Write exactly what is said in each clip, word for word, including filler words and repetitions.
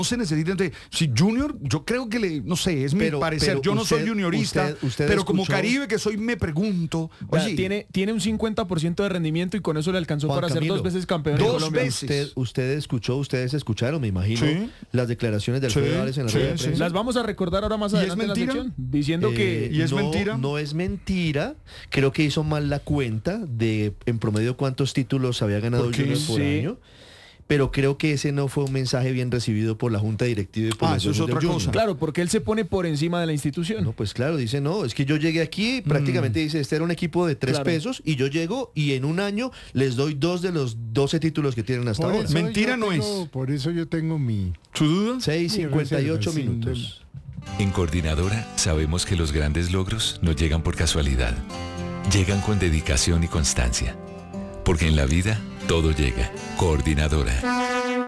se necesita. Si Junior, yo creo que le, no sé, es mi Pero- parecer. pero Yo no usted- soy juniorista, usted- usted pero como escuchó- Caribe que soy, me pregunto. Vea, Oye, tiene, tiene un cincuenta por ciento de rendimiento y con eso le alcanzó Juan para ser Camilo, dos veces campeón en dos Colombia. veces. Usted, usted escuchó, ustedes escucharon, me imagino, Sí. las declaraciones del Sí, Alfredo Vares en la sí, rueda de sí. prensa. Las vamos a recordar ahora más ¿Y es adelante en la mentira? sección, diciendo que... Eh, ¿Y es no, mentira? No es mentira. Creo que hizo mal la cuenta de en promedio cuántos títulos había ganado ¿Por qué? Junior por Sí. año. Pero creo que ese no fue un mensaje bien recibido por la Junta Directiva y por Ah, los eso es dueños del otra Junior. cosa. Claro, porque él se pone por encima de la institución. No, pues claro, dice, no, es que yo llegué aquí, prácticamente dice, este era un equipo de tres Claro. pesos y yo llego y en un año les doy dos de los doce títulos que tienen hasta Por ahora. eso Mentira yo no tengo- es. Por eso yo tengo mi... ¿su duda? seis cincuenta y ocho Sí, minutos. En Coordinadora sabemos que los grandes logros no llegan por casualidad. Llegan con dedicación y constancia. Porque en la vida todo llega. Coordinadora.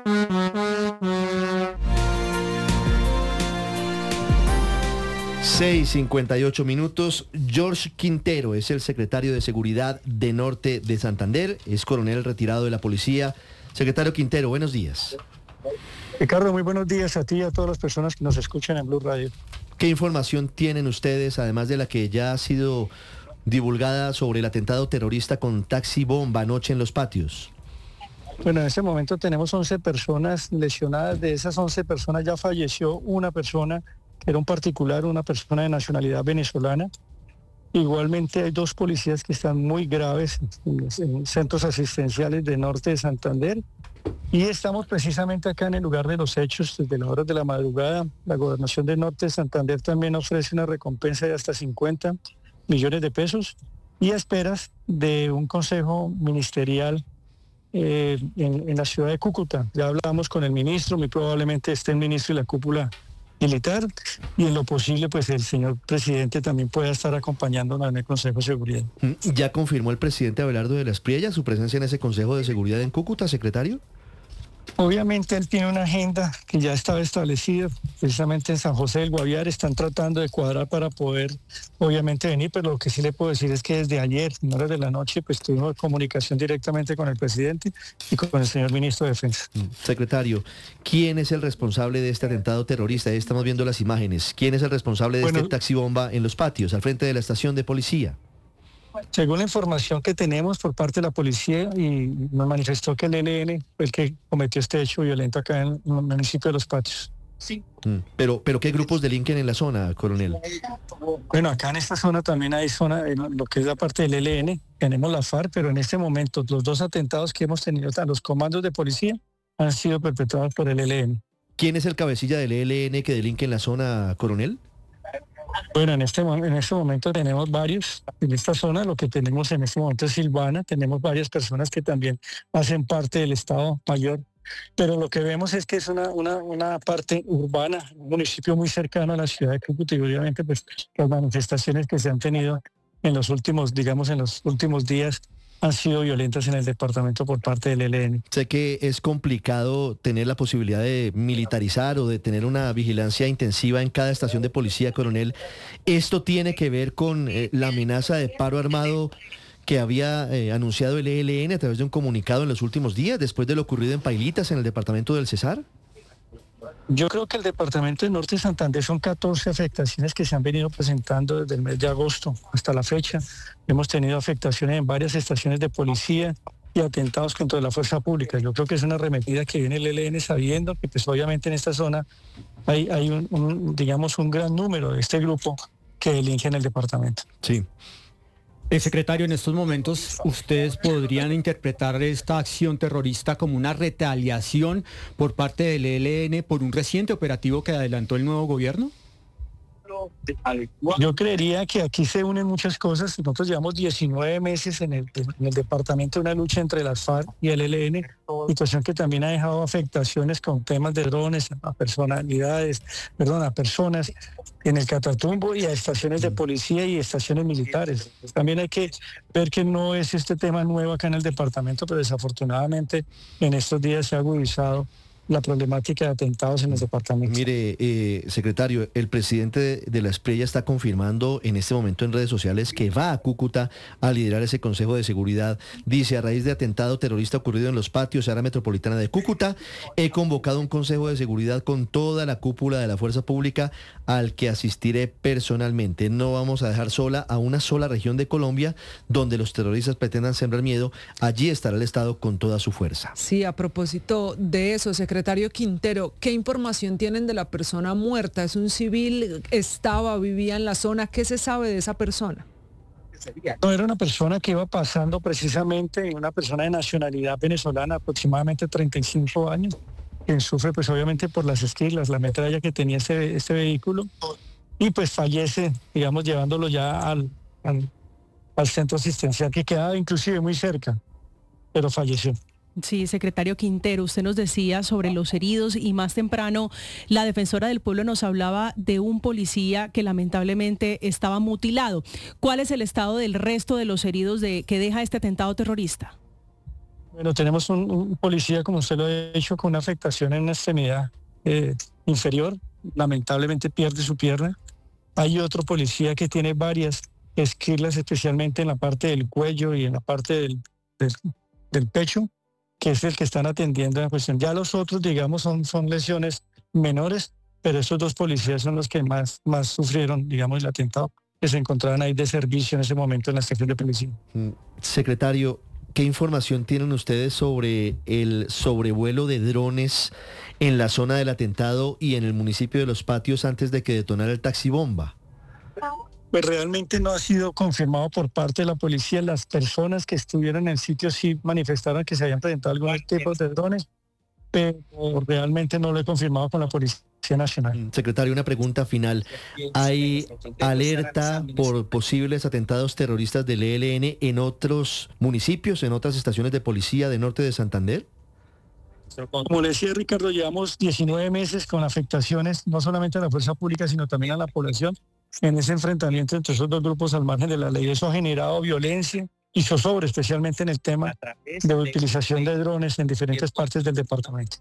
seis cincuenta y ocho minutos. George Quintero es el secretario de Seguridad de Norte de Santander, es coronel retirado de la policía. Secretario Quintero, buenos días. Ricardo, muy buenos días a ti y a todas las personas que nos escuchan en Blue Radio. ¿Qué información tienen ustedes, además de la que ya ha sido divulgada sobre el atentado terrorista con taxi bomba anoche en Los Patios? Bueno, en este momento tenemos once personas lesionadas. De esas once personas ya falleció una persona, que era un particular, una persona de nacionalidad venezolana. Igualmente hay dos policías que están muy graves en, en centros asistenciales de Norte de Santander. Y estamos precisamente acá en el lugar de los hechos desde las horas de la madrugada. La Gobernación de Norte de Santander también ofrece una recompensa de hasta cincuenta millones de pesos y a esperas de un consejo ministerial eh, en, en la ciudad de Cúcuta. Ya hablamos con el ministro, muy probablemente esté el ministro y la cúpula militar, y en lo posible pues el señor presidente también pueda estar acompañándonos en el Consejo de Seguridad. ¿Ya confirmó el presidente Abelardo de la Espriella su presencia en ese Consejo de Seguridad en Cúcuta, secretario? Obviamente él tiene una agenda que ya estaba establecida, precisamente en San José del Guaviare, están tratando de cuadrar para poder obviamente venir, pero lo que sí le puedo decir es que desde ayer, en horas de la noche, pues tuvimos comunicación directamente con el presidente y con el señor ministro de Defensa. Secretario, ¿quién es el responsable de este atentado terrorista? Ahí estamos viendo las imágenes. ¿Quién es el responsable de Bueno, este taxi bomba en Los Patios, al frente de la estación de policía? Según la información que tenemos por parte de la policía, y nos manifestó que el E L N fue el que cometió este hecho violento acá en el municipio de Los Patios. Mm, Pero, pero ¿qué grupos delinquen en la zona, coronel? Bueno, acá en esta zona también hay zona, en lo que es la parte del E L N, tenemos la FARC, pero en este momento los dos atentados que hemos tenido, los comandos de policía, han sido perpetrados por el E L N. ¿Quién es el cabecilla del E L N que delinque en la zona, coronel? Bueno, en este, mo- en este momento tenemos varios. En esta zona lo que tenemos en este momento es Silvana. Tenemos varias personas que también hacen parte del Estado Mayor. Pero lo que vemos es que es una, una, una parte urbana, un municipio muy cercano a la ciudad de Cúcuta y obviamente pues las manifestaciones que se han tenido en los últimos, digamos, en los últimos días han sido violentas en el departamento por parte del E L N. Sé que es complicado tener la posibilidad de militarizar o de tener una vigilancia intensiva en cada estación de policía, coronel. ¿Esto tiene que ver con eh, la amenaza de paro armado que había eh, anunciado el E L N a través de un comunicado en los últimos días, después de lo ocurrido en Pailitas, en el departamento del Cesar? Yo creo que el departamento de Norte de Santander son catorce afectaciones que se han venido presentando desde el mes de agosto hasta la fecha. Hemos tenido afectaciones en varias estaciones de policía y atentados contra la fuerza pública. Yo creo que es una arremetida que viene el E L N sabiendo que pues obviamente en esta zona hay, hay un, un, digamos, un gran número de este grupo que delinque en el departamento. Sí. Eh, secretario, en estos momentos, ¿ustedes podrían interpretar esta acción terrorista como una retaliación por parte del E L N por un reciente operativo que adelantó el nuevo gobierno? Yo creería que aquí se unen muchas cosas. Nosotros llevamos diecinueve meses en el, en el departamento de una lucha entre las FARC y el E L N, situación que también ha dejado afectaciones con temas de drones a personalidades, perdón, a personas en el Catatumbo y a estaciones de policía y estaciones militares. También hay que ver que no es este tema nuevo acá en el departamento, pero desafortunadamente en estos días se ha agudizado la problemática de atentados en los departamentos. Mire, eh, secretario, el presidente de, de la Espriella está confirmando en este momento en redes sociales que va a Cúcuta a liderar ese Consejo de Seguridad. Dice, a raíz de atentado terrorista ocurrido en los patios de área metropolitana de Cúcuta, he convocado un Consejo de Seguridad con toda la cúpula de la Fuerza Pública al que asistiré personalmente. No vamos a dejar sola a una sola región de Colombia donde los terroristas pretendan sembrar miedo. Allí estará el Estado con toda su fuerza. Sí, a propósito de eso, secretario Quintero, ¿qué información tienen de la persona muerta? ¿Es un civil? ¿Estaba, vivía en la zona? ¿Qué se sabe de esa persona? No, era una persona que iba pasando precisamente, una persona de nacionalidad venezolana, aproximadamente treinta y cinco años, que sufre pues obviamente por las esquilas, la metralla que tenía este, este vehículo, y pues fallece, digamos, llevándolo ya al, al, al centro asistencial que quedaba inclusive muy cerca, pero falleció. Sí, secretario Quintero, usted nos decía sobre los heridos y más temprano la defensora del pueblo nos hablaba de un policía que lamentablemente estaba mutilado. ¿Cuál es el estado del resto de los heridos de, que deja este atentado terrorista? Bueno, tenemos un, un policía, como usted lo ha dicho, con una afectación en una extremidad eh, inferior. Lamentablemente pierde su pierna. Hay otro policía que tiene varias esquirlas, especialmente en la parte del cuello y en la parte del, del, del pecho, que es el que están atendiendo la cuestión. Ya los otros, digamos, son, son lesiones menores, pero estos dos policías son los que más, más sufrieron, digamos, el atentado, que se encontraban ahí de servicio en ese momento en la estación de policía. Secretario, ¿qué información tienen ustedes sobre el sobrevuelo de drones en la zona del atentado y en el municipio de Los Patios antes de que detonara el taxi bomba? Pues realmente no ha sido confirmado por parte de la policía. Las personas que estuvieron en el sitio sí manifestaron que se habían presentado algunos tipos de drones, pero realmente no lo he confirmado con la Policía Nacional. Secretario, una pregunta final. ¿Hay alerta por posibles atentados terroristas del E L N en otros municipios, en otras estaciones de policía del norte de Santander? Como le decía Ricardo, llevamos diecinueve meses con afectaciones, no solamente a la fuerza pública, sino también a la población, en ese enfrentamiento entre esos dos grupos al margen de la ley. Eso ha generado violencia y zozobra, especialmente en el tema de utilización de drones en diferentes partes del departamento.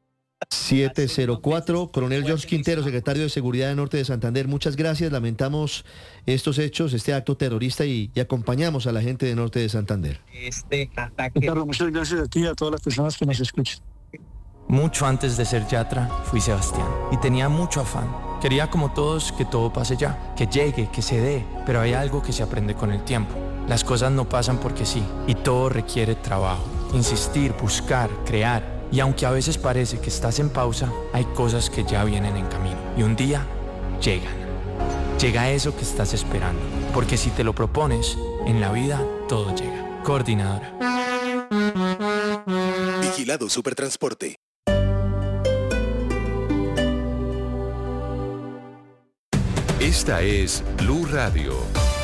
siete cero cuatro, Coronel George Quintero, secretario de Seguridad del Norte de Santander, muchas gracias, lamentamos estos hechos, este acto terrorista y, y acompañamos a la gente del Norte de Santander. Este ataque... Ricardo, muchas gracias a ti y a todas las personas que nos escuchan. Mucho antes de ser Yatra, fui Sebastián y tenía mucho afán. Quería como todos que todo pase ya, que llegue, que se dé, pero hay algo que se aprende con el tiempo. Las cosas no pasan porque sí, y todo requiere trabajo, insistir, buscar, crear. Y aunque a veces parece que estás en pausa, hay cosas que ya vienen en camino. Y un día, llegan. Llega eso que estás esperando. Porque si te lo propones, en la vida todo llega. Coordinadora. Vigilado Supertransporte. Esta es Blue Radio.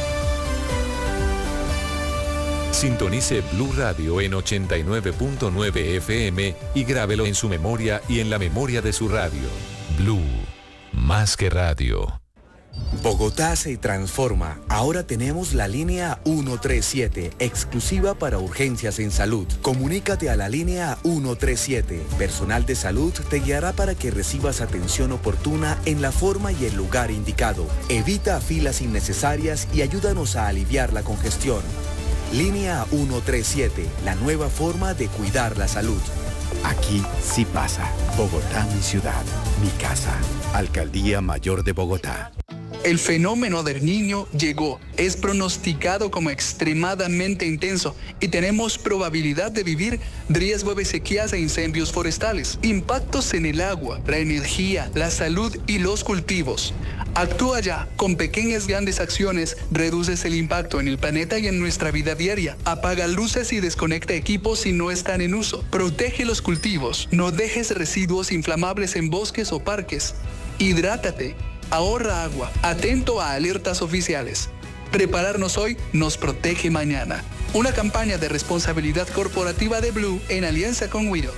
Sintonice Blue Radio en ochenta y nueve punto nueve F M y grábelo en su memoria y en la memoria de su radio. Blue, más que radio. Bogotá se transforma. Ahora tenemos la línea ciento treinta y siete, exclusiva para urgencias en salud. Comunícate a la línea ciento treinta y siete. Personal de salud te guiará para que recibas atención oportuna en la forma y el lugar indicado. Evita filas innecesarias y ayúdanos a aliviar la congestión. Línea ciento treinta y siete, la nueva forma de cuidar la salud. Aquí sí pasa. Bogotá, mi ciudad, mi casa. Alcaldía Mayor de Bogotá. El fenómeno del Niño llegó, es pronosticado como extremadamente intenso y tenemos probabilidad de vivir riesgo de sequías e incendios forestales, impactos en el agua, la energía, la salud y los cultivos. Actúa ya, con pequeñas grandes acciones reduces el impacto en el planeta y en nuestra vida diaria. Apaga luces y desconecta equipos si no están en uso. Protege los cultivos, no dejes residuos inflamables en bosques o parques. Hidrátate. Ahorra agua, atento a alertas oficiales. Prepararnos hoy nos protege mañana. Una campaña de responsabilidad corporativa de Blue en alianza con Wido.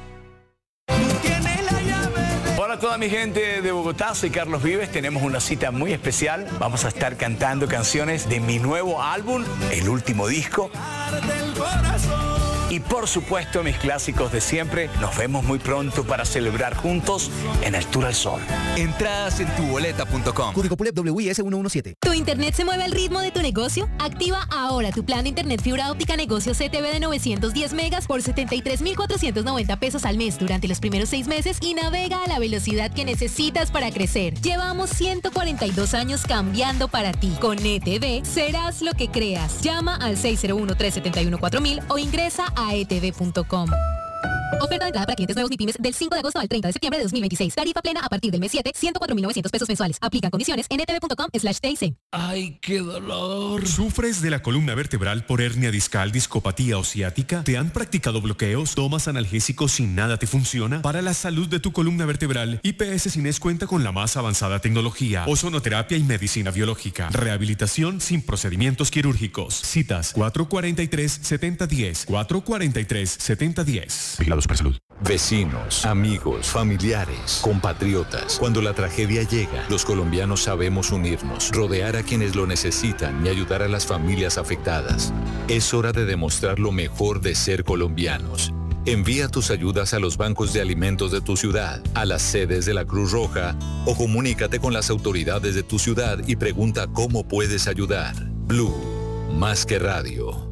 Hola a toda mi gente de Bogotá, soy Carlos Vives, tenemos una cita muy especial. Vamos a estar cantando canciones de mi nuevo álbum, el último disco. y por supuesto mis clásicos de siempre. Nos vemos muy pronto para celebrar juntos en el Tour al Sol. Entradas en tu boleta punto com. Código P U L E P W I S ciento diecisiete. ¿Tu internet se mueve al ritmo de tu negocio? Activa ahora tu plan de internet fibra óptica negocio C T V de novecientos diez megas por setenta y tres mil cuatrocientos noventa pesos al mes durante los primeros seis meses y navega a la velocidad que necesitas para crecer. Llevamos ciento cuarenta y dos años cambiando para ti. Con E T V serás lo que creas. Llama al seis cero uno, tres siete uno, cuatro mil o ingresa a e t v punto com. Oferta de entrada para clientes nuevos MIPYMES del cinco de agosto al treinta de septiembre de dos mil veintiséis. Tarifa plena a partir del mes siete, ciento cuatro mil novecientos pesos mensuales. Aplican condiciones en e t v punto com slash t i c. ¡Ay, qué dolor! ¿Sufres de la columna vertebral por hernia discal, discopatía o ciática? ¿Te han practicado bloqueos? ¿Tomas analgésicos y nada te funciona? Para la salud de tu columna vertebral, I P S Cines cuenta con la más avanzada tecnología, ozonoterapia y medicina biológica. Rehabilitación sin procedimientos quirúrgicos. Citas cuatro cuatro tres, siete cero uno cero, cuatro cuatro tres, siete cero uno cero. Vigilados por salud. Vecinos, amigos, familiares, compatriotas. Cuando la tragedia llega, los colombianos sabemos unirnos, rodear a quienes lo necesitan y ayudar a las familias afectadas. Es hora de demostrar lo mejor de ser colombianos. Envía tus ayudas a los bancos de alimentos de tu ciudad, a las sedes de la Cruz Roja o comunícate con las autoridades de tu ciudad y pregunta cómo puedes ayudar. Blue, más que radio.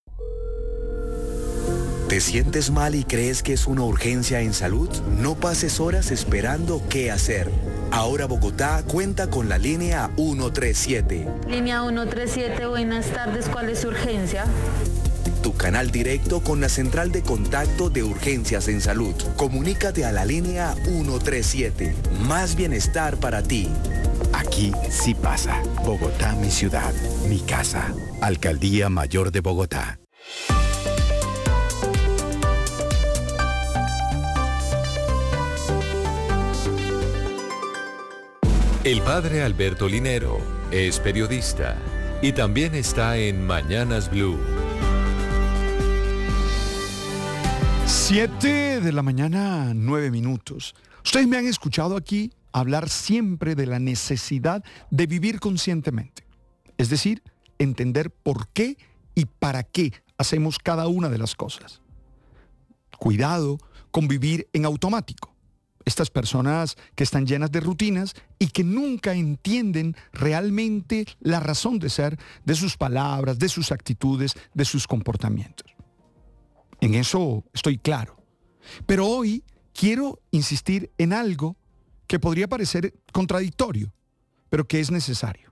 ¿Te sientes mal y crees que es una urgencia en salud? No pases horas esperando qué hacer. Ahora Bogotá cuenta con la línea ciento treinta y siete. Línea ciento treinta y siete, buenas tardes, ¿cuál es su urgencia? Tu canal directo con la central de contacto de urgencias en salud. Comunícate a la línea ciento treinta y siete. Más bienestar para ti. Aquí sí pasa. Bogotá, mi ciudad, mi casa. Alcaldía Mayor de Bogotá. El padre Alberto Linero es periodista y también está en Mañanas Blue. Siete de la mañana, nueve minutos. Ustedes me han escuchado aquí hablar siempre de la necesidad de vivir conscientemente. Es decir, entender por qué y para qué hacemos cada una de las cosas. Cuidado con vivir en automático. Estas personas que están llenas de rutinas y que nunca entienden realmente la razón de ser de sus palabras, de sus actitudes, de sus comportamientos. En eso estoy claro. Pero hoy quiero insistir en algo que podría parecer contradictorio, pero que es necesario.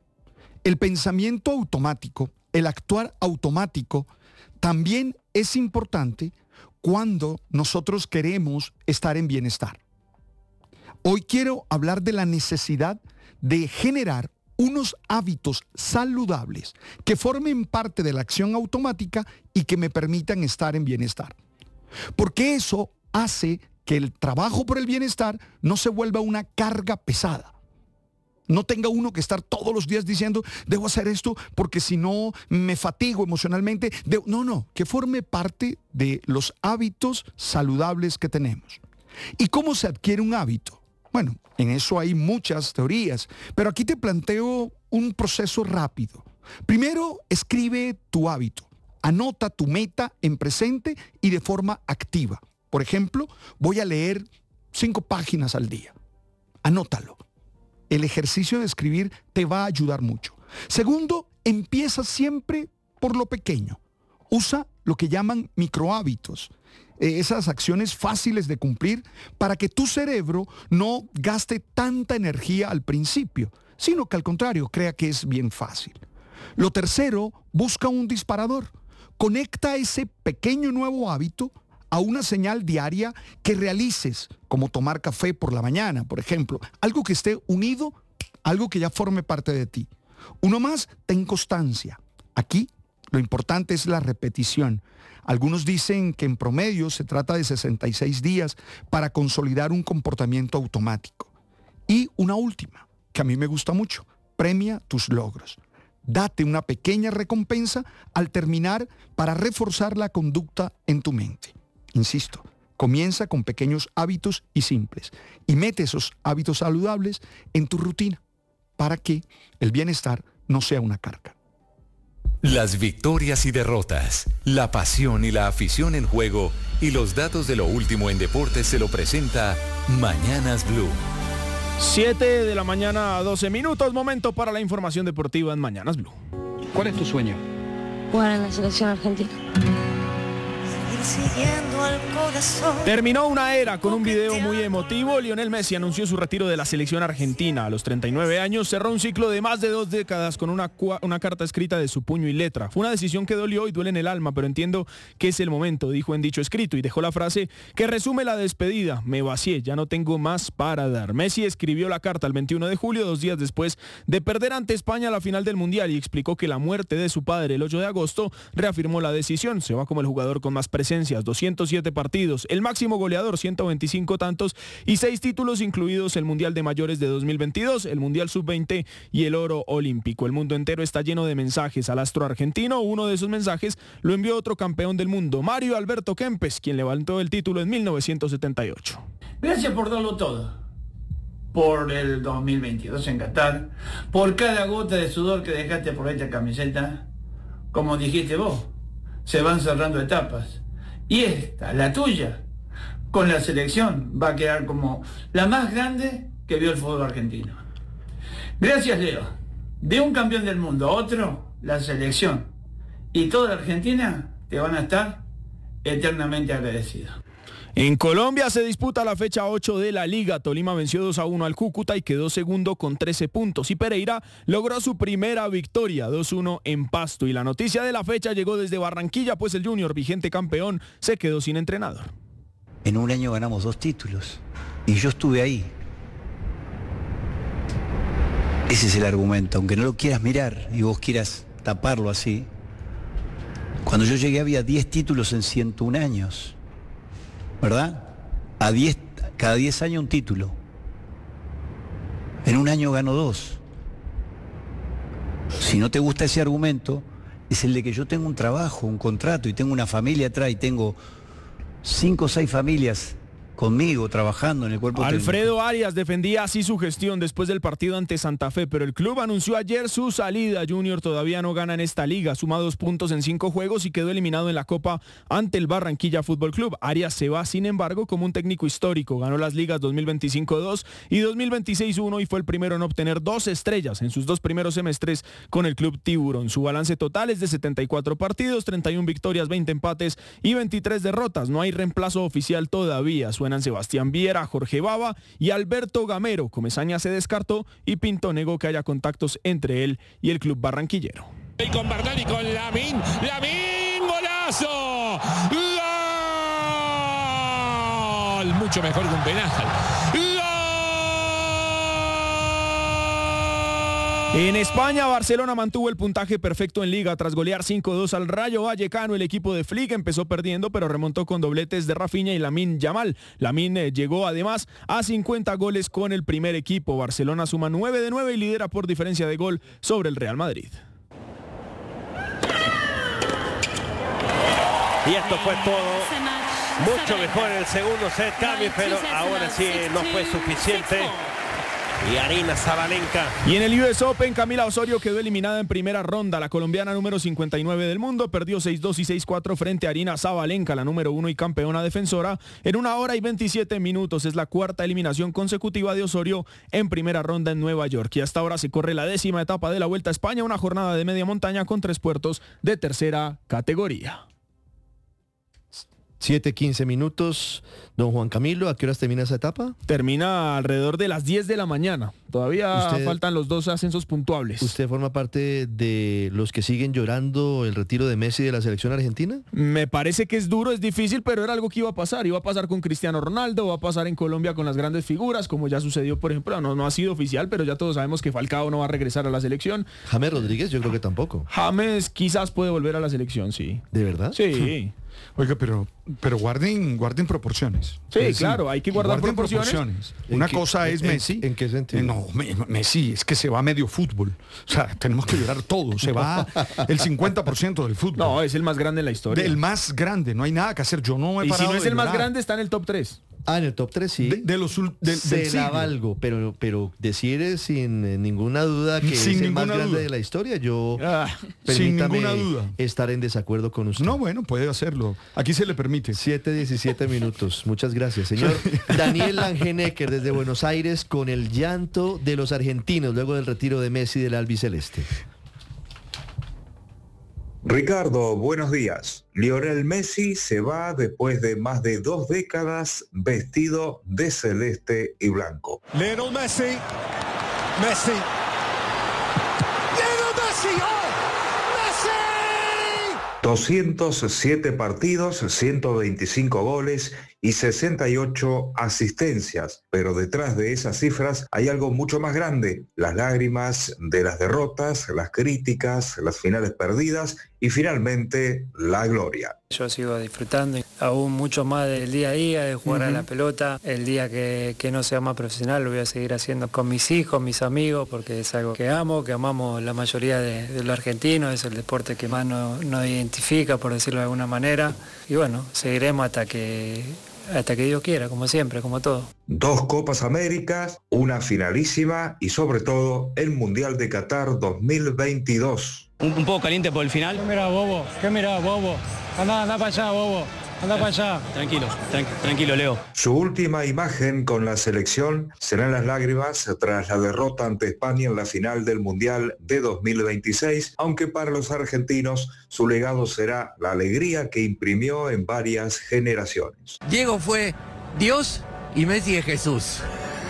El pensamiento automático, el actuar automático, también es importante cuando nosotros queremos estar en bienestar. Hoy quiero hablar de la necesidad de generar unos hábitos saludables que formen parte de la acción automática y que me permitan estar en bienestar. Porque eso hace que el trabajo por el bienestar no se vuelva una carga pesada. No tenga uno que estar todos los días diciendo, debo hacer esto porque si no me fatigo emocionalmente. Debo... No, no, que forme parte de los hábitos saludables que tenemos. ¿Y cómo se adquiere un hábito? Bueno, en eso hay muchas teorías, pero aquí te planteo un proceso rápido. Primero, escribe tu hábito. Anota tu meta en presente y de forma activa. Por ejemplo, voy a leer cinco páginas al día. Anótalo. El ejercicio de escribir te va a ayudar mucho. Segundo, empieza siempre por lo pequeño. Usa lo que llaman microhábitos, eh, esas acciones fáciles de cumplir para que tu cerebro no gaste tanta energía al principio, sino que al contrario, crea que es bien fácil. Lo tercero, busca un disparador. Conecta ese pequeño nuevo hábito a una señal diaria que realices, como tomar café por la mañana, por ejemplo, algo que esté unido, algo que ya forme parte de ti. Uno más, ten constancia. Aquí lo importante es la repetición. Algunos dicen que en promedio se trata de sesenta y seis días para consolidar un comportamiento automático. Y una última, que a mí me gusta mucho, premia tus logros. Date una pequeña recompensa al terminar para reforzar la conducta en tu mente. Insisto, comienza con pequeños hábitos y simples y mete esos hábitos saludables en tu rutina para que el bienestar no sea una carga. Las victorias y derrotas, la pasión y la afición en juego y los datos de lo último en deportes se lo presenta Mañanas Blue. siete de la mañana a doce minutos, momento para la información deportiva en Mañanas Blue. ¿Cuál es tu sueño? Jugar en la selección argentina. Siguiendo al corazón. Terminó una era con un video muy emotivo. Lionel Messi anunció su retiro de la selección argentina. A los treinta y nueve años cerró un ciclo de más de dos décadas con una, una carta escrita de su puño y letra. Fue una decisión que dolió y duele en el alma, pero entiendo que es el momento, dijo en dicho escrito, y dejó la frase que resume la despedida: me vacié, ya no tengo más para dar. Messi escribió la carta el veintiuno de julio, dos días después de perder ante España la final del Mundial, y explicó que la muerte de su padre el ocho de agosto reafirmó la decisión. Se va como el jugador con más presencias, doscientos siete partidos, el máximo goleador, ciento veinticinco tantos y seis títulos, incluidos el Mundial de Mayores de dos mil veintidós, el Mundial sub veinte y el oro olímpico. El mundo entero está lleno de mensajes al astro argentino. Uno de esos mensajes lo envió otro campeón del mundo, Mario Alberto Kempes, quien levantó el título en mil novecientos setenta y ocho. Gracias por darlo todo, por el dos mil veintidós en Qatar, por cada gota de sudor que dejaste por esta camiseta. Como dijiste vos, se van cerrando etapas. Y esta, la tuya, con la selección, va a quedar como la más grande que vio el fútbol argentino. Gracias, Leo. De un campeón del mundo a otro, la selección y toda la Argentina te van a estar eternamente agradecidos. En Colombia se disputa la fecha ocho de la Liga. Tolima venció dos a uno al Cúcuta y quedó segundo con trece puntos. Y Pereira logró su primera victoria, dos a uno en Pasto. Y la noticia de la fecha llegó desde Barranquilla, pues el Junior, vigente campeón, se quedó sin entrenador. En un año ganamos dos títulos y yo estuve ahí. Ese es el argumento, aunque no lo quieras mirar y vos quieras taparlo así. Cuando yo llegué había diez títulos en ciento un años. ¿Verdad? A diez, cada diez años un título. En un año gano dos. Si no te gusta ese argumento, es el de que yo tengo un trabajo, un contrato y tengo una familia atrás y tengo cinco o seis familias conmigo trabajando en el cuerpo técnico. Alfredo Arias defendía así su gestión después del partido ante Santa Fe, pero el club anunció ayer su salida. Junior todavía no gana en esta liga, suma dos puntos en cinco juegos y quedó eliminado en la Copa ante el Barranquilla Fútbol Club. Arias se va, sin embargo, como un técnico histórico. Ganó las ligas dos mil veinticinco dos y dos mil veintiséis uno y fue el primero en obtener dos estrellas en sus dos primeros semestres con el club Tiburón. Su balance total es de setenta y cuatro partidos, treinta y una victorias, veinte empates y veintitrés derrotas. No hay reemplazo oficial todavía. Suenan Sebastián Viera, Jorge Baba y Alberto Gamero. Comesaña se descartó y Pinto negó que haya contactos entre él y el club barranquillero. Y con Bernal y con Lamin, Lamin, golazo, gol, mucho mejor que un penal. En España, Barcelona mantuvo el puntaje perfecto en Liga tras golear cinco dos al Rayo Vallecano. El equipo de Flick empezó perdiendo, pero remontó con dobletes de Rafinha y Lamine Yamal. Lamine eh, llegó además a cincuenta goles con el primer equipo. Barcelona suma nueve de nueve y lidera por diferencia de gol sobre el Real Madrid. Y esto fue todo. Mucho mejor en el segundo set, Cami, pero ahora sí no fue suficiente. Y Arina Sabalenka. Y en el U S Open, Camila Osorio quedó eliminada en primera ronda. La colombiana número cincuenta y nueve del mundo perdió seis dos y seis cuatro frente a Arina Sabalenka, la número uno y campeona defensora, en una hora y veintisiete minutos. Es la cuarta eliminación consecutiva de Osorio en primera ronda en Nueva York. Y hasta ahora se corre la décima etapa de la Vuelta a España, una jornada de media montaña con tres puertos de tercera categoría. siete quince minutos. Don Juan Camilo, ¿a qué horas termina esa etapa? Termina alrededor de las diez de la mañana. Todavía Usted, faltan los dos ascensos puntuables. ¿Usted forma parte de los que siguen llorando el retiro de Messi de la selección argentina? Me parece que es duro, es difícil, pero era algo que iba a pasar. Iba a pasar con Cristiano Ronaldo, va a pasar en Colombia con las grandes figuras, como ya sucedió, por ejemplo, no, no ha sido oficial, pero ya todos sabemos que Falcao no va a regresar a la selección. James Rodríguez, yo creo que tampoco. James quizás puede volver a la selección, sí. ¿De verdad? Sí. Oiga, pero, pero guarden, guarden proporciones. Sí, sí, claro, hay que guardar guarden proporciones. proporciones. Una qué, cosa es en, Messi. ¿En qué sentido? No, Messi es que se va a medio fútbol. O sea, tenemos que llorar todo. Se va el cincuenta por ciento del fútbol. No, es el más grande en la historia. El más grande, no hay nada que hacer. Yo no he Y parado si no es de el más llorar. grande, está en el top tres. Ah, en el top tres, sí. De, de los ul- de, Se del la siglo. valgo, pero, pero decir eh, sin eh, ninguna duda que Sin es el más ninguna grande duda. de la historia, yo Ah, sin permítame ninguna duda. estar en desacuerdo con usted. No, bueno, puede hacerlo. Aquí se le permite. siete diecisiete minutos. Muchas gracias, señor. Daniel Langenecker desde Buenos Aires con el llanto de los argentinos luego del retiro de Messi del albiceleste. Ricardo, buenos días. Lionel Messi se va después de más de dos décadas vestido de celeste y blanco. Lionel Messi. Messi. Lionel Messi. ¡Oh! ¡Messi! doscientos siete partidos, ciento veinticinco goles y sesenta y ocho asistencias. Pero detrás de esas cifras hay algo mucho más grande. Las lágrimas de las derrotas, las críticas, las finales perdidas y finalmente la gloria. Yo sigo disfrutando aún mucho más del día a día, de jugar uh-huh. a la pelota. El día que, que no sea más profesional lo voy a seguir haciendo con mis hijos, mis amigos, porque es algo que amo, que amamos la mayoría de, de los argentinos. Es el deporte que más nos, nos identifica, por decirlo de alguna manera. Y bueno, seguiremos hasta que... hasta que Dios quiera, como siempre, como todo. Dos Copas Américas, una finalísima y sobre todo el Mundial de Qatar dos mil veintidós. Un, un poco caliente por el final. ¿Qué mirá, bobo? ¿Qué mirá, bobo? Anda, anda para allá, bobo. Anda para allá. Tranquilo, tranqui- tranquilo, Leo. Su última imagen con la selección serán las lágrimas tras la derrota ante España en la final del Mundial de dos mil veintiséis, aunque para los argentinos su legado será la alegría que imprimió en varias generaciones. Diego fue Dios y Messi es Jesús.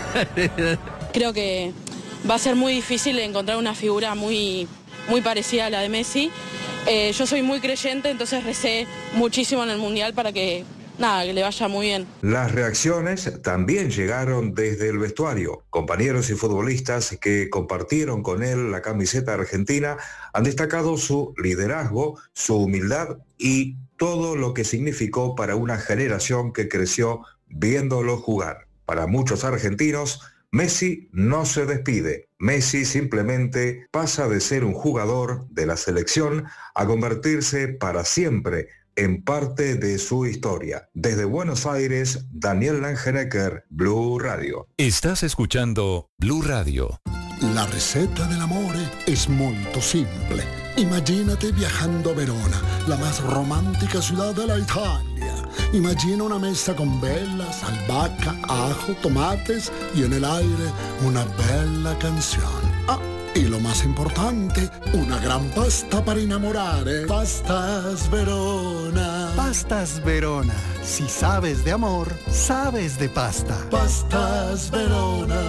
Creo que va a ser muy difícil encontrar una figura muy, muy parecida a la de Messi. Eh, yo soy muy creyente, entonces recé muchísimo en el Mundial para que, nada, que le vaya muy bien. Las reacciones también llegaron desde el vestuario. Compañeros y futbolistas que compartieron con él la camiseta argentina han destacado su liderazgo, su humildad y todo lo que significó para una generación que creció viéndolo jugar. Para muchos argentinos, Messi no se despide. Messi simplemente pasa de ser un jugador de la selección a convertirse para siempre en parte de su historia. Desde Buenos Aires, Daniel Langenecker, Blue Radio. Estás escuchando Blue Radio. La receta dell'amore es molto simple. Imagínate viajando a Verona, la más romántica ciudad de la Italia. Imagina una mesa con velas, albahaca, ajo, tomates y en el aire una bella canción. Ah, y lo más importante, una gran pasta para innamorare. Pastas Verona. Pastas Verona. Si sabes de amor, sabes de pasta. Pastas Verona.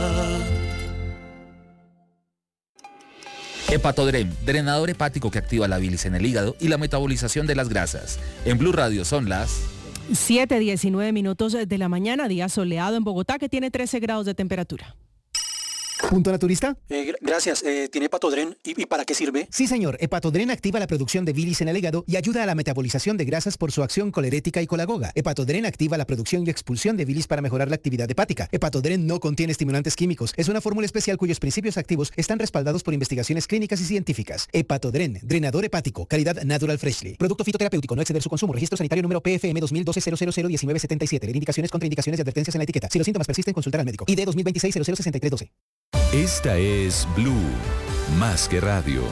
Hepatodrem, drenador hepático que activa la bilis en el hígado y la metabolización de las grasas. En Blue Radio son las siete diecinueve minutos de la mañana, día soleado en Bogotá que tiene trece grados de temperatura. ¿Punto naturista? Eh, gracias. Eh, ¿Tiene Hepatodren? ¿Y, ¿Y para qué sirve? Sí, señor. Hepatodren activa la producción de bilis en el hígado y ayuda a la metabolización de grasas por su acción colerética y colagoga. Hepatodren activa la producción y expulsión de bilis para mejorar la actividad hepática. Hepatodren no contiene estimulantes químicos. Es una fórmula especial cuyos principios activos están respaldados por investigaciones clínicas y científicas. Hepatodren, drenador hepático, calidad Natural Freshly. Producto fitoterapéutico, no exceder su consumo. Registro sanitario número P F M dos mil doce cero cero cero diecinueve setenta y siete. Leer indicaciones, contraindicaciones y advertencias en la etiqueta. Si los síntomas persisten, consultar al médico. I D dos mil veintiséis cero cero sesenta y tres doce. Esta es Blue, más que radio.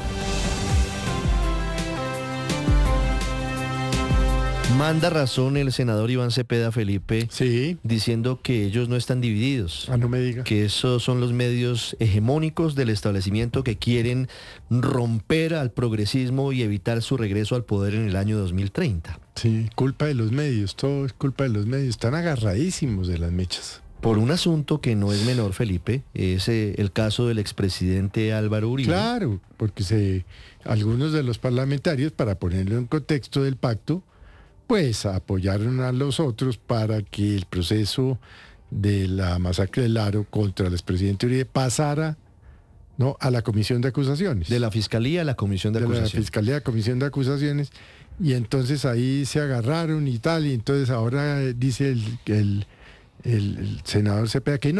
Manda razón el senador Iván Cepeda, Felipe, sí, diciendo que ellos no están divididos. Ah, no me diga. Que esos son los medios hegemónicos del establecimiento que quieren romper al progresismo y evitar su regreso al poder en el año dos mil treinta. Sí, culpa de los medios, todo es culpa de los medios. Están agarradísimos de las mechas. Por un asunto que no es menor, Felipe, es eh, el caso del expresidente Álvaro Uribe. Claro, porque se, algunos de los parlamentarios, para ponerlo en contexto del pacto, pues apoyaron a los otros para que el proceso de la masacre del Aro contra el expresidente Uribe pasara, ¿no?, a la comisión de acusaciones. De la Fiscalía a la comisión de, de acusaciones. De la Fiscalía a la comisión de acusaciones. Y entonces ahí se agarraron y tal, y entonces ahora dice el... el El, el senador Cepeda que no,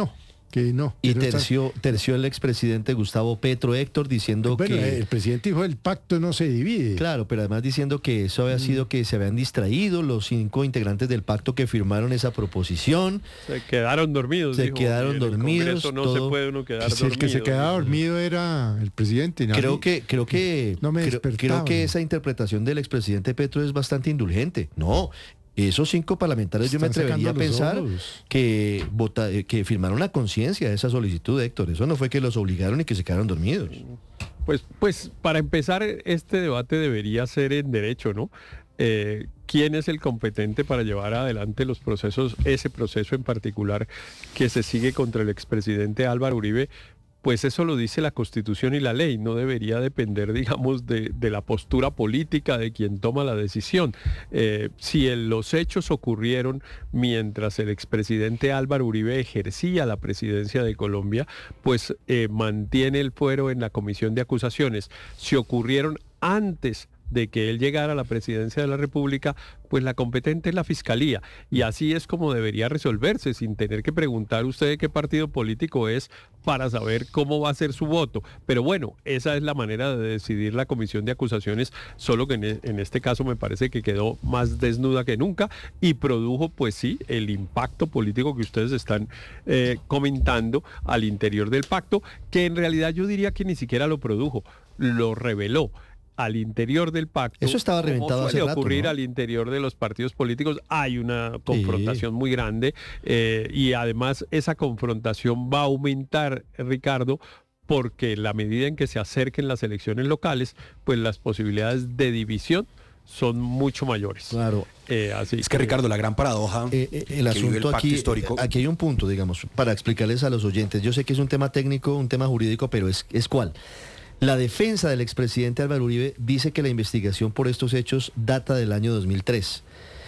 que no. Y que no terció, está... terció el expresidente Gustavo Petro, Héctor, diciendo bueno, que... el presidente dijo el pacto no se divide. Claro, pero además diciendo que eso había mm. sido que se habían distraído los cinco integrantes del pacto que firmaron esa proposición. Se quedaron dormidos. Se dijo, quedaron dormidos. No todo... se puede uno quedar si dormido. El que se quedaba dormido era el presidente. ¿No? Creo que, creo que, no me creo, creo que esa interpretación del expresidente Petro es bastante indulgente. No. Esos cinco parlamentarios yo me atrevería a pensar que, vota, que firmaron la conciencia de esa solicitud, Héctor. Eso no fue que los obligaron y que se quedaron dormidos. Pues, pues para empezar, este debate debería ser en derecho, ¿no? Eh, ¿Quién es el competente para llevar adelante los procesos, ese proceso en particular que se sigue contra el expresidente Álvaro Uribe? Pues eso lo dice la Constitución y la ley, no debería depender, digamos, de, de la postura política de quien toma la decisión. Eh, si el, los hechos ocurrieron mientras el expresidente Álvaro Uribe ejercía la presidencia de Colombia, pues eh, mantiene el fuero en la comisión de acusaciones. Si ocurrieron antes de que él llegara a la presidencia de la República, pues la competente es la Fiscalía. Y así es como debería resolverse, sin tener que preguntar usted de qué partido político es para saber cómo va a ser su voto. Pero bueno, esa es la manera de decidir la comisión de acusaciones, solo que en, en este caso me parece que quedó más desnuda que nunca y produjo, pues sí, el impacto político que ustedes están eh, comentando al interior del pacto, que en realidad yo diría que ni siquiera lo produjo, lo reveló. Al interior del pacto, eso estaba reventado como suele hace rato, ocurrir, ¿no? ¿no? Al interior de los partidos políticos hay una confrontación sí. muy grande eh, y además esa confrontación va a aumentar, Ricardo, porque en la medida en que se acerquen las elecciones locales, pues las posibilidades de división son mucho mayores. Claro. Eh, así es que, que Ricardo, la gran paradoja eh, eh, el asunto el pacto aquí, histórico. Aquí hay un punto, digamos, para explicarles a los oyentes. Yo sé que es un tema técnico, un tema jurídico, pero es, es cuál. La defensa del expresidente Álvaro Uribe dice que la investigación por estos hechos data del año dos mil tres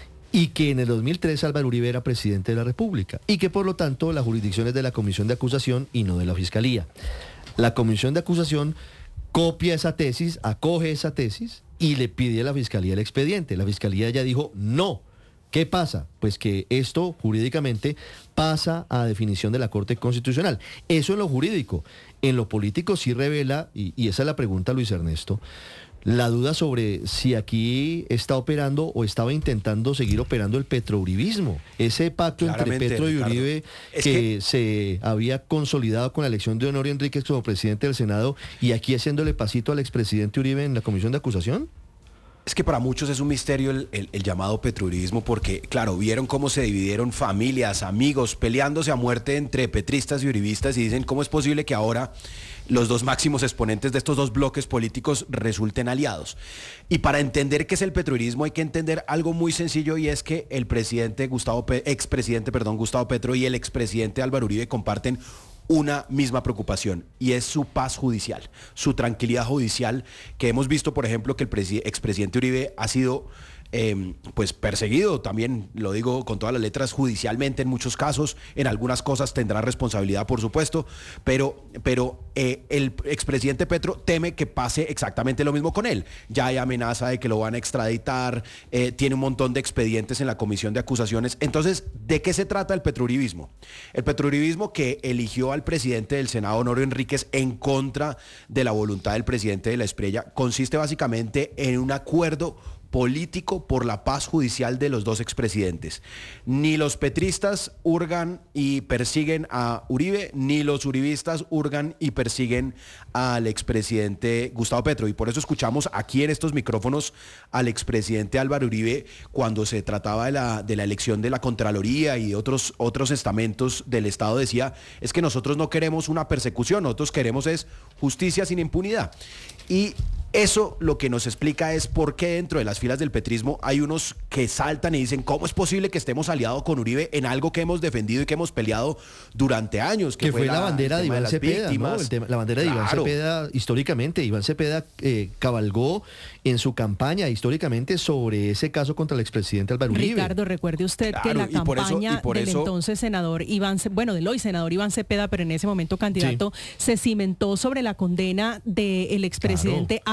y que en el dos mil tres Álvaro Uribe era presidente de la República y que por lo tanto la jurisdicción es de la Comisión de Acusación y no de la Fiscalía. La Comisión de Acusación copia esa tesis, acoge esa tesis y le pide a la Fiscalía el expediente. La Fiscalía ya dijo no. ¿Qué pasa? Pues que esto jurídicamente pasa a definición de la Corte Constitucional. Eso en lo jurídico. En lo político sí revela, y, y esa es la pregunta, Luis Ernesto, la duda sobre si aquí está operando o estaba intentando seguir operando el petrouribismo. Ese pacto entre Petro y Ricardo, Uribe que, que se había consolidado con la elección de Honorio Enríquez como presidente del Senado y aquí haciéndole pasito al expresidente Uribe en la comisión de acusación. Es que para muchos es un misterio el, el, el llamado petrouribismo porque, claro, vieron cómo se dividieron familias, amigos, peleándose a muerte entre petristas y uribistas y dicen cómo es posible que ahora los dos máximos exponentes de estos dos bloques políticos resulten aliados. Y para entender qué es el petrouribismo hay que entender algo muy sencillo y es que el presidente Gustavo, expresidente, perdón, Gustavo Petro y el expresidente Álvaro Uribe comparten una misma preocupación y es su paz judicial, su tranquilidad judicial, que hemos visto, por ejemplo, que el expresidente Uribe ha sido eh, pues perseguido, también lo digo con todas las letras, judicialmente en muchos casos, en algunas cosas tendrá responsabilidad, por supuesto, pero, pero eh, el expresidente Petro teme que pase exactamente lo mismo con él. Ya hay amenaza de que lo van a extraditar, eh, tiene un montón de expedientes en la comisión de acusaciones. Entonces, ¿de qué se trata el petrouribismo? El petrouribismo que eligió al presidente del Senado, Honorio Enríquez, en contra de la voluntad del presidente de la Espriella, consiste básicamente en un acuerdo político por la paz judicial de los dos expresidentes. Ni los petristas hurgan y persiguen a Uribe, ni los uribistas hurgan y persiguen al expresidente Gustavo Petro. Y por eso escuchamos aquí en estos micrófonos al expresidente Álvaro Uribe cuando se trataba de la, de la elección de la Contraloría y otros, otros estamentos del Estado. Decía, es que nosotros no queremos una persecución, nosotros queremos es justicia sin impunidad. Y eso lo que nos explica es por qué dentro de las filas del petrismo hay unos que saltan y dicen ¿cómo es posible que estemos aliados con Uribe en algo que hemos defendido y que hemos peleado durante años? Que, que fue, fue la, la bandera de Iván Cepeda, ¿no? El tema, la bandera de claro. Iván Cepeda, históricamente, Iván Cepeda eh, cabalgó en su campaña históricamente sobre ese caso contra el expresidente Álvaro Uribe. Ricardo, recuerde usted claro, que la campaña eso, del eso... entonces senador Iván, bueno, del hoy senador Iván Cepeda, pero en ese momento candidato, sí. se cimentó sobre la condena del expresidente claro.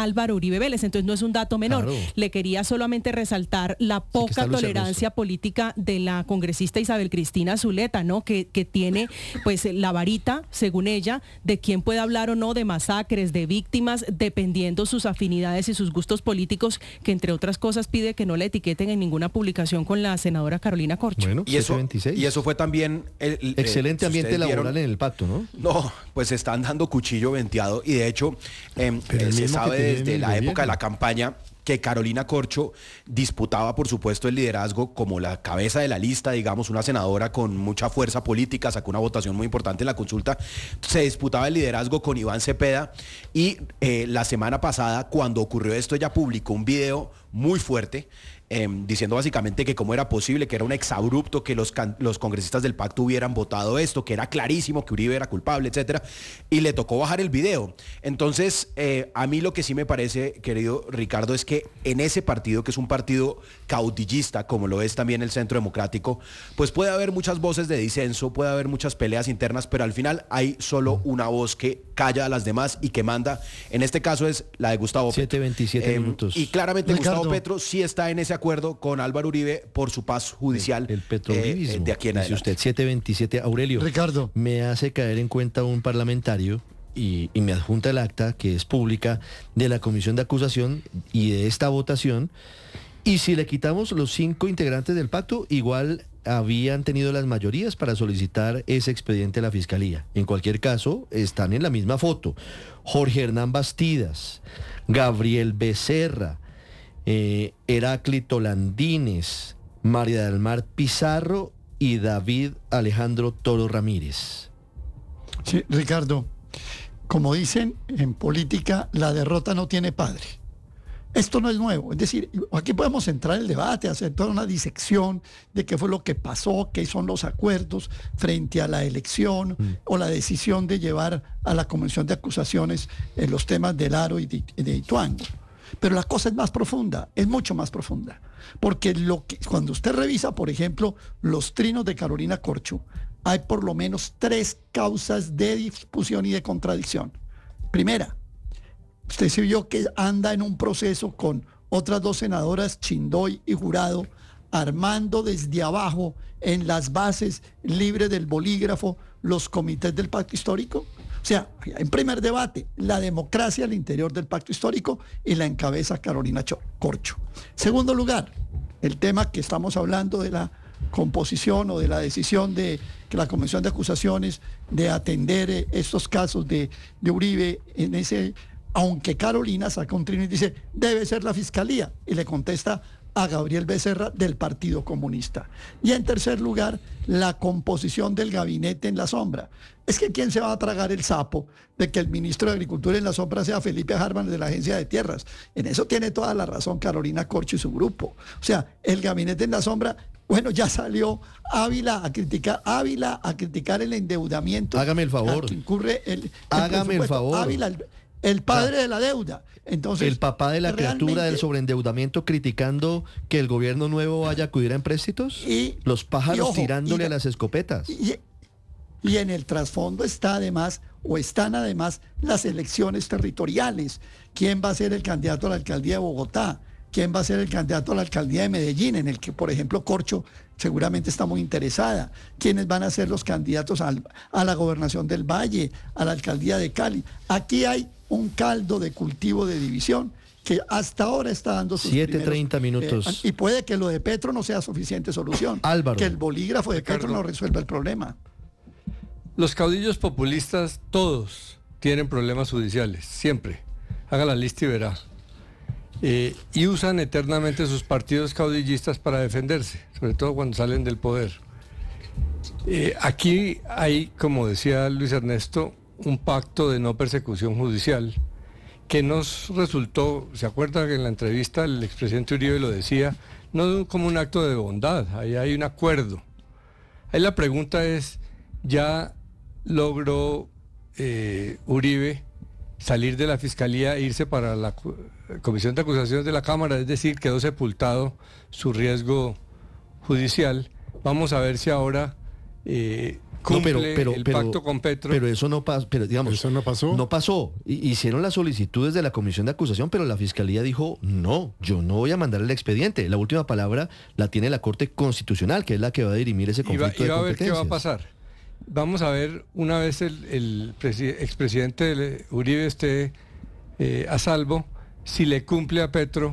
Álvaro Uribe Vélez. Entonces no es un dato menor. Claro. Le quería solamente resaltar la poca sí tolerancia política de la congresista Isabel Cristina Zuleta, ¿no? Que, que tiene pues la varita, según ella, de quién puede hablar o no de masacres, de víctimas, dependiendo sus afinidades y sus gustos políticos, que entre otras cosas pide que no le etiqueten en ninguna publicación con la senadora Carolina Corcho. Bueno, y eso, y eso fue también el, el excelente eh, ambiente laboral vieron, en el pacto, ¿no? No, pues están dando cuchillo venteado y de hecho eh, eh, se sabe desde la época de la campaña que Carolina Corcho disputaba, por supuesto, el liderazgo como la cabeza de la lista, digamos, una senadora con mucha fuerza política, sacó una votación muy importante en la consulta, se disputaba el liderazgo con Iván Cepeda y eh, la semana pasada, cuando ocurrió esto, ella publicó un video muy fuerte, Eh, diciendo básicamente que cómo era posible, que era un exabrupto que los, can- los congresistas del pacto hubieran votado esto, que era clarísimo que Uribe era culpable, etcétera, y le tocó bajar el video. Entonces, eh, a mí lo que sí me parece, querido Ricardo, es que en ese partido, que es un partido caudillista, como lo es también el Centro Democrático, pues puede haber muchas voces de disenso, puede haber muchas peleas internas, pero al final hay solo una voz que calla a las demás y que manda. En este caso es la de Gustavo Petro. siete veintisiete eh, minutos. Y claramente Ricardo. Gustavo Petro sí está en ese acuerdo con Álvaro Uribe por su paz judicial. El, el petrolibismo, eh, de aquí en dice usted, siete veintisiete. Aurelio, Ricardo, me hace caer en cuenta un parlamentario y, y me adjunta el acta, que es pública, de la comisión de acusación y de esta votación. Y si le quitamos los cinco integrantes del pacto, igual habían tenido las mayorías para solicitar ese expediente a la Fiscalía. En cualquier caso, están en la misma foto. Jorge Hernán Bastidas, Gabriel Becerra, eh, Heráclito Landines, María del Mar Pizarro y David Alejandro Toro Ramírez. Sí, Ricardo, como dicen en política, la derrota no tiene padre. Esto no es nuevo, es decir, aquí podemos entrar en el debate, hacer toda una disección de qué fue lo que pasó, qué son los acuerdos frente a la elección mm. o la decisión de llevar a la Comisión de Acusaciones en los temas del Aro y de, de Ituango. Pero la cosa es más profunda, es mucho más profunda, porque lo que, cuando usted revisa, por ejemplo, los trinos de Carolina Corcho, hay por lo menos tres causas de discusión y de contradicción. Primera, usted se vio que anda en un proceso con otras dos senadoras, Chindoy y Jurado, armando desde abajo en las bases libres del bolígrafo los comités del pacto histórico. O sea, en primer debate, la democracia al interior del pacto histórico y la encabeza Carolina Corcho. Segundo lugar, el tema que estamos hablando de la composición o de la decisión de que la Comisión de Acusaciones de atender eh, estos casos de, de Uribe en ese, aunque Carolina saca un trino y dice, debe ser la Fiscalía, y le contesta a Gabriel Becerra del Partido Comunista. Y en tercer lugar, la composición del gabinete en la sombra. Es que ¿quién se va a tragar el sapo de que el ministro de Agricultura en la sombra sea Felipe Harman de la Agencia de Tierras? En eso tiene toda la razón Carolina Corcho y su grupo. O sea, el gabinete en la sombra, bueno, ya salió Ávila a criticar, Ávila a criticar el endeudamiento. Hágame el favor. Incurre el, el Hágame el favor. Ávila, el, el padre de la deuda. Entonces, el papá de la criatura del sobreendeudamiento criticando que el gobierno nuevo vaya a acudir a empréstitos. Y los pájaros y ojo, tirándole y, a las escopetas. Y, y en el trasfondo está además, o están además, las elecciones territoriales. ¿Quién va a ser el candidato a la alcaldía de Bogotá? ¿Quién va a ser el candidato a la alcaldía de Medellín? En el que, por ejemplo, Corcho seguramente está muy interesada. ¿Quiénes van a ser los candidatos al, a la gobernación del Valle, a la alcaldía de Cali? Aquí hay un caldo de cultivo de división que hasta ahora está dando sus siete treinta minutos. Eh, y puede que lo de Petro no sea suficiente solución. Álvaro. Que el bolígrafo de Ricardo. Petro no resuelva el problema. Los caudillos populistas, todos, tienen problemas judiciales, siempre. Haga la lista y verá. Eh, y usan eternamente sus partidos caudillistas para defenderse, sobre todo cuando salen del poder. Eh, aquí hay, como decía Luis Ernesto, un pacto de no persecución judicial que nos resultó, ¿se acuerda que en la entrevista el expresidente Uribe lo decía? No como un acto de bondad, ahí hay un acuerdo. Ahí la pregunta es, ¿ya logró eh, Uribe salir de la Fiscalía e irse para la Comisión de Acusaciones de la Cámara? Es decir, quedó sepultado su riesgo judicial. Vamos a ver si ahora eh, cumple no, pero, pero, el pero, pacto con Petro. Pero eso no pasó, pero digamos, ¿Eso no pasó? No pasó. Hicieron las solicitudes de la comisión de acusación, pero la fiscalía dijo, no, yo no voy a mandar el expediente. La última palabra la tiene la Corte Constitucional, que es la que va a dirimir ese conflicto y va, y va de a ver qué va a competencias. pasar. Vamos a ver, una vez el, el presi- expresidente de Uribe esté eh, a salvo, si le cumple a Petro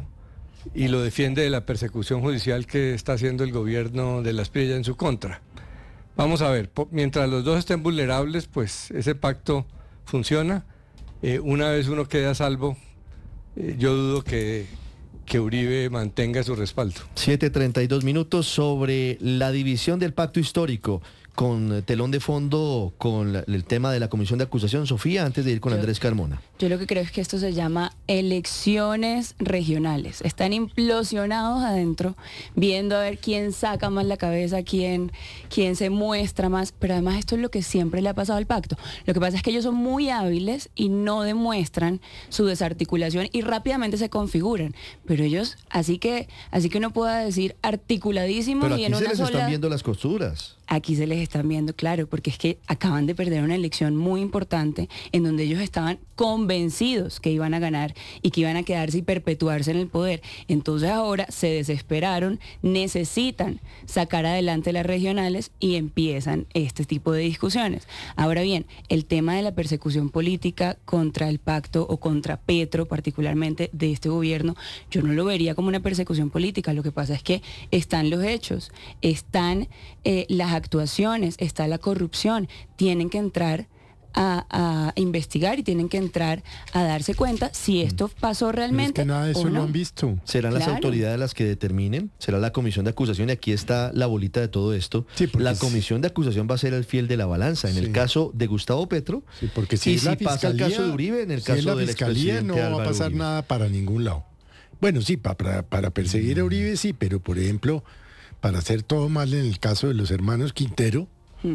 y lo defiende de la persecución judicial que está haciendo el gobierno de Las Pillas en su contra. Vamos a ver, po- mientras los dos estén vulnerables, pues ese pacto funciona. Eh, una vez uno quede a salvo, eh, yo dudo que, que Uribe mantenga su respaldo. siete treinta y dos minutos sobre la división del pacto histórico, con telón de fondo con la- el tema de la comisión de acusación. Sofía, antes de ir con Yo- Andrés Carmona. Yo lo que creo es que esto se llama elecciones regionales. Están implosionados adentro, viendo a ver quién saca más la cabeza, quién, quién se muestra más. Pero además esto es lo que siempre le ha pasado al pacto. Lo que pasa es que ellos son muy hábiles y no demuestran su desarticulación y rápidamente se configuran. Pero ellos, así que, así que uno pueda decir articuladísimos Pero y aquí en se una les sola... están viendo las costuras. Aquí se les están viendo, claro, porque es que acaban de perder una elección muy importante en donde ellos estaban convencidos que iban a ganar y que iban a quedarse y perpetuarse en el poder. Entonces ahora se desesperaron, necesitan sacar adelante las regionales y empiezan este tipo de discusiones. Ahora bien, el tema de la persecución política contra el pacto o contra Petro, particularmente de este gobierno, yo no lo vería como una persecución política. Lo que pasa es que están los hechos, están eh, las actuaciones, está la corrupción, tienen que entrar a, a investigar y tienen que entrar a darse cuenta si esto pasó realmente. Es que nada de eso o no. lo han visto. ¿Serán las Claro. autoridades las que determinen? ¿Será la comisión de acusación? Y aquí está la bolita de todo esto. Sí, porque la sí. comisión de acusación va a ser el fiel de la balanza. En Sí. el caso de Gustavo Petro, Sí, porque si y es si la pasa el fiscalía, caso de Uribe, en el si es caso la del fiscalía expresidente no va a Álvaro pasar Uribe. nada para ningún lado. Bueno, sí, pa- para, para perseguir a Uribe sí, pero por ejemplo, para hacer todo mal en el caso de los hermanos Quintero.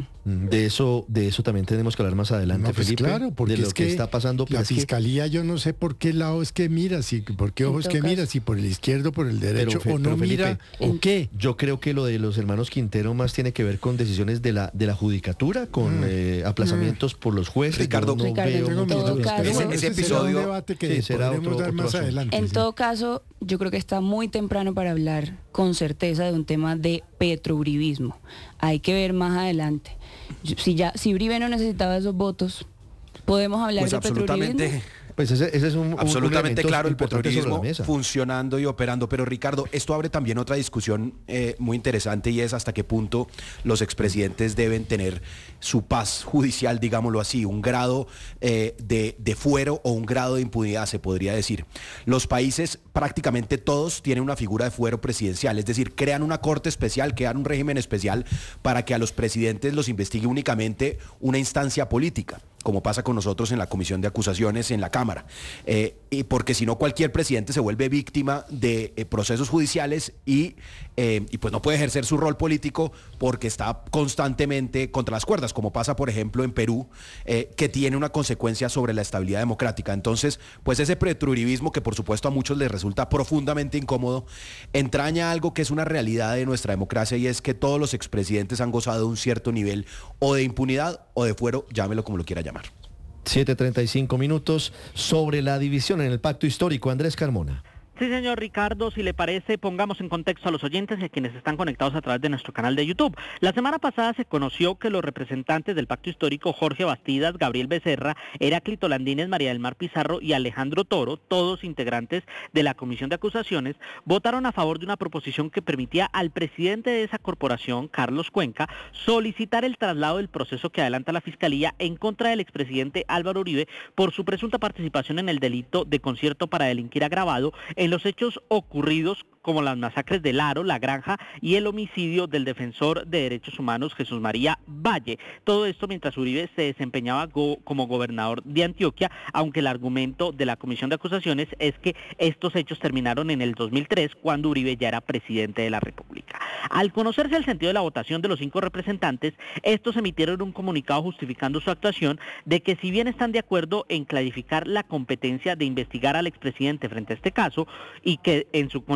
De eso, de eso también tenemos que hablar más adelante, No, pues Felipe. claro, porque de lo es que, que está pasando. la pero es que- fiscalía, yo no sé por qué lado es que mira, si por qué ojos todo que caso- mira, si por el izquierdo, por el derecho, Fe- o no pero, Felipe, mira, o qué. Yo creo que lo de los hermanos Quintero más tiene que ver con decisiones de la de la judicatura, con Mm. eh, aplazamientos por los jueces. Ricardo, Yo no Ricardo, veo en muchas todo dudas. caso- Pero bueno, Ese- ese ese será un episodio- debate que Sí, será podremos otro- dar otro más asunto. adelante. En sí. todo caso, yo creo que está muy temprano para hablar con certeza de un tema de petrouribismo. Hay que ver más adelante. Yo- Si ya, si Uribe no necesitaba esos votos, podemos hablar Pues de petrouribismo. absolutamente. Pues ese, ese es un, un- Absolutamente un elemento claro el importante sobre la petrolismo mesa. funcionando y operando. Pero Ricardo, esto abre también otra discusión eh, muy interesante y es hasta qué punto los expresidentes deben tener su paz judicial, digámoslo así, un grado eh, de, de fuero o un grado de impunidad, se podría decir. Los países, prácticamente todos, tienen una figura de fuero presidencial, es decir, crean una corte especial, crean un régimen especial para que a los presidentes los investigue únicamente una instancia política, como pasa con nosotros en la comisión de acusaciones en la Cámara. Eh, y porque si no, cualquier presidente se vuelve víctima de eh, procesos judiciales y, eh, y pues no puede ejercer su rol político porque está constantemente contra las cuerdas, como pasa por ejemplo en Perú, eh, que tiene una consecuencia sobre la estabilidad democrática. Entonces, pues ese petrouribismo, que por supuesto a muchos les resulta profundamente incómodo, entraña algo que es una realidad de nuestra democracia, y es que todos los expresidentes han gozado de un cierto nivel o de impunidad o de fuero, llámelo como lo quiera llamar. siete treinta y cinco minutos sobre la división en el pacto histórico. Andrés Carmona. Sí, señor Ricardo, si le parece, pongamos en contexto a los oyentes y a quienes están conectados a través de nuestro canal de YouTube. La semana pasada se conoció que los representantes del Pacto Histórico, Jorge Bastidas, Gabriel Becerra, Heráclito Landines, María del Mar Pizarro y Alejandro Toro, todos integrantes de la Comisión de Acusaciones, votaron a favor de una proposición que permitía al presidente de esa corporación, Carlos Cuenca, solicitar el traslado del proceso que adelanta la Fiscalía en contra del expresidente Álvaro Uribe por su presunta participación en el delito de concierto para delinquir agravado en los hechos ocurridos como las masacres de Laro, La Granja y el homicidio del defensor de derechos humanos Jesús María Valle. Todo esto mientras Uribe se desempeñaba go- como gobernador de Antioquia, aunque el argumento de la Comisión de Acusaciones es que estos hechos terminaron en el dos mil tres, cuando Uribe ya era presidente de la República. Al conocerse el sentido de la votación de los cinco representantes, estos emitieron un comunicado justificando su actuación de que si bien están de acuerdo en clarificar la competencia de investigar al expresidente frente a este caso y que en su concepción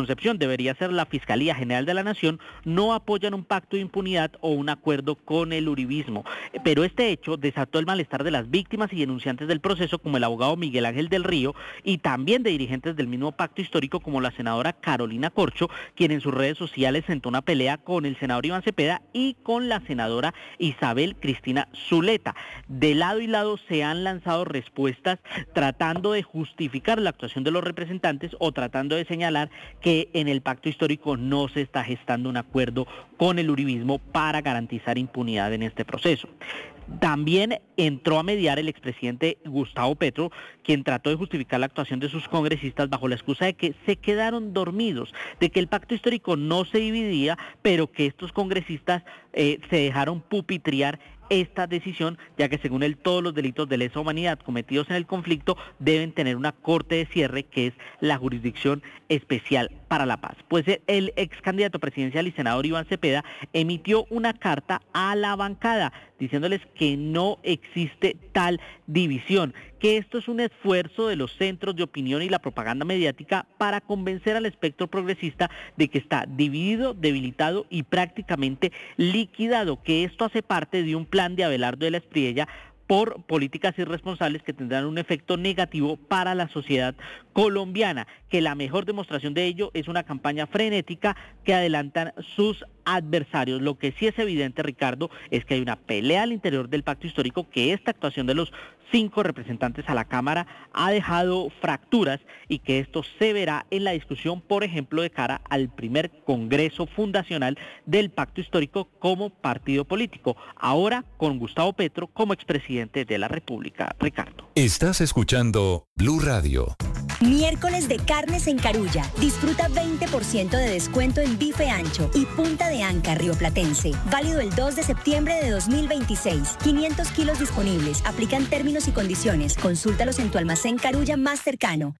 debería ser la Fiscalía General de la Nación, no apoyan un pacto de impunidad o un acuerdo con el uribismo. Pero este hecho desató el malestar de las víctimas y denunciantes del proceso, como el abogado Miguel Ángel del Río, y también de dirigentes del mismo pacto histórico, como la senadora Carolina Corcho, quien en sus redes sociales sentó una pelea con el senador Iván Cepeda y con la senadora Isabel Cristina Zuleta. De lado y lado se han lanzado respuestas tratando de justificar la actuación de los representantes o tratando de señalar que en el pacto histórico no se está gestando un acuerdo con el uribismo para garantizar impunidad en este proceso. También entró a mediar el expresidente Gustavo Petro, quien trató de justificar la actuación de sus congresistas bajo la excusa de que se quedaron dormidos, de que el pacto histórico no se dividía, pero que estos congresistas eh, se dejaron pupitriar esta decisión, ya que según él todos los delitos de lesa humanidad cometidos en el conflicto deben tener una corte de cierre, que es la Jurisdicción Especial para la Paz. Pues el ex candidato presidencial y senador Iván Cepeda emitió una carta a la bancada diciéndoles que no existe tal división, que esto es un esfuerzo de los centros de opinión y la propaganda mediática para convencer al espectro progresista de que está dividido, debilitado y prácticamente liquidado, que esto hace parte de un plan de Abelardo de la Espriella por políticas irresponsables que tendrán un efecto negativo para la sociedad colombiana, que la mejor demostración de ello es una campaña frenética que adelantan sus adversarios. Lo que sí es evidente, Ricardo, es que hay una pelea al interior del pacto histórico, que esta actuación de los cinco representantes a la Cámara ha dejado fracturas y que esto se verá en la discusión, por ejemplo, de cara al primer Congreso Fundacional del Pacto Histórico como partido político, ahora con Gustavo Petro como expresidente de la República. Ricardo. Estás escuchando Blue Radio. Miércoles de carnes en Carulla. Disfruta veinte por ciento de descuento en bife ancho y punta de anca rioplatense. Válido el dos de septiembre de dos mil veintiséis. quinientos kilos disponibles. Aplican términos y condiciones. Consúltalos en tu almacén Carulla más cercano.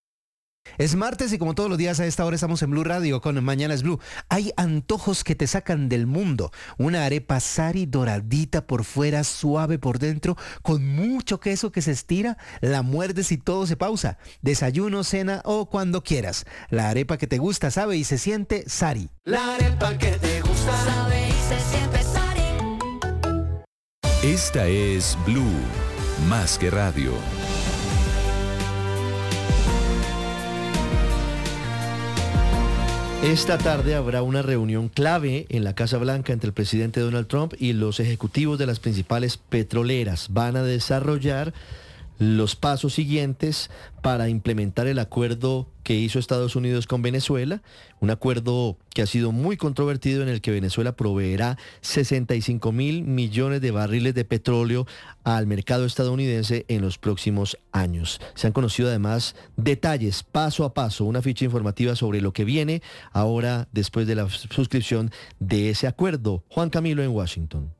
Es martes y como todos los días a esta hora estamos en Blue Radio con Mañanas Blue. Hay antojos que te sacan del mundo. Una arepa Sari doradita por fuera, suave por dentro, con mucho queso que se estira, la muerdes y todo se pausa. Desayuno, cena o cuando quieras. La arepa que te gusta, sabe y se siente Sari. La arepa que te gusta, sabe y se siente Sari. Esta es Blue, más que radio. Esta tarde habrá una reunión clave en la Casa Blanca entre el presidente Donald Trump y los ejecutivos de las principales petroleras. Van a desarrollar los pasos siguientes para implementar el acuerdo que hizo Estados Unidos con Venezuela, un acuerdo que ha sido muy controvertido, en el que Venezuela proveerá sesenta y cinco mil millones de barriles de petróleo al mercado estadounidense en los próximos años. Se han conocido además detalles paso a paso, una ficha informativa sobre lo que viene ahora después de la suscripción de ese acuerdo. Juan Camilo en Washington.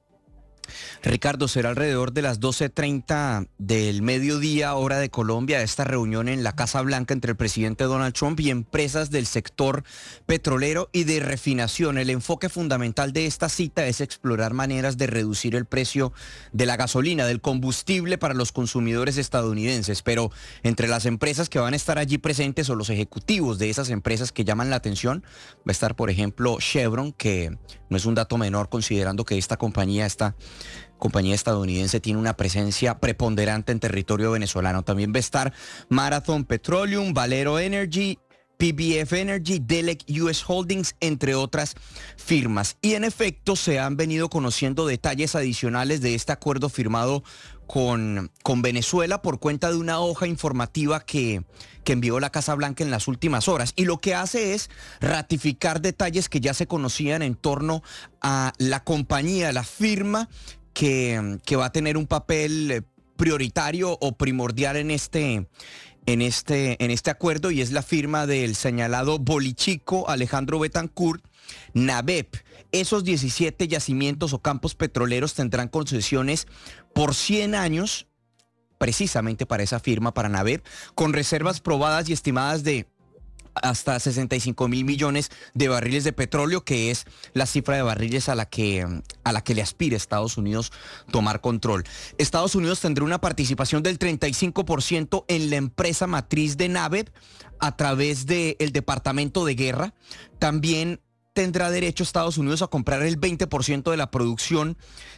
Ricardo, será alrededor de las doce treinta del mediodía, hora de Colombia, esta reunión en la Casa Blanca entre el presidente Donald Trump y empresas del sector petrolero y de refinación. El enfoque fundamental de esta cita es explorar maneras de reducir el precio de la gasolina, del combustible para los consumidores estadounidenses. Pero entre las empresas que van a estar allí presentes o los ejecutivos de esas empresas que llaman la atención, va a estar, por ejemplo, Chevron, que no es un dato menor considerando que esta compañía está... compañía estadounidense tiene una presencia preponderante en territorio venezolano. También va a estar Marathon Petroleum, Valero Energy, P B F Energy, Delek U S Holdings, entre otras firmas. Y en efecto se han venido conociendo detalles adicionales de este acuerdo firmado con, con Venezuela por cuenta de una hoja informativa que, que envió la Casa Blanca en las últimas horas. Y lo que hace es ratificar detalles que ya se conocían en torno a la compañía, la firma que, que va a tener un papel prioritario o primordial en este... En este, en este acuerdo, y es la firma del señalado bolichico Alejandro Betancourt, NABEP. Esos diecisiete yacimientos o campos petroleros tendrán concesiones por cien años, precisamente para esa firma, para NABEP, con reservas probadas y estimadas de hasta sesenta y cinco mil millones de barriles de petróleo, que es la cifra de barriles a la que, a la que le aspira Estados Unidos tomar control. Estados Unidos tendrá una participación del treinta y cinco por ciento en la empresa matriz de NABEP a través del Departamento de Guerra. También tendrá derecho Estados Unidos a comprar el veinte por ciento de la producción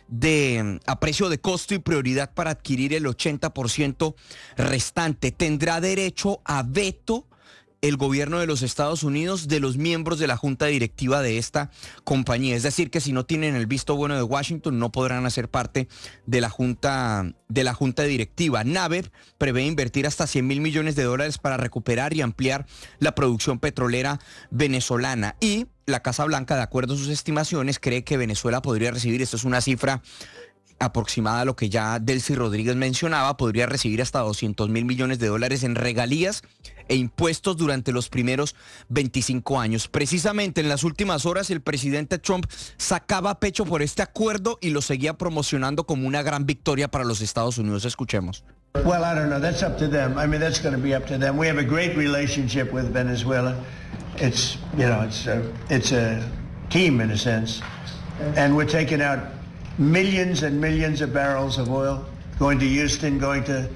de, a precio de costo y prioridad para adquirir el ochenta por ciento restante. Tendrá derecho a veto el gobierno de los Estados Unidos de los miembros de la junta directiva de esta compañía. Es decir, que si no tienen el visto bueno de Washington, no podrán hacer parte de la junta, de la junta directiva. NABEP prevé invertir hasta cien mil millones de dólares para recuperar y ampliar la producción petrolera venezolana. Y la Casa Blanca, de acuerdo a sus estimaciones, cree que Venezuela podría recibir, esto es una cifra aproximada a lo que ya Delcy Rodríguez mencionaba, podría recibir hasta doscientos mil millones de dólares en regalías e impuestos durante los primeros veinticinco años. Precisamente en las últimas horas el presidente Trump sacaba pecho por este acuerdo y lo seguía promocionando como una gran victoria para los Estados Unidos. Escuchemos. Well, I don't know. That's up to them. I mean, that's going to be up to them. We have a great relationship with Venezuela. It's, you know, it's a, it's a team in a sense. And we're taking out millions and millions of barrels of oil, going to Houston, going to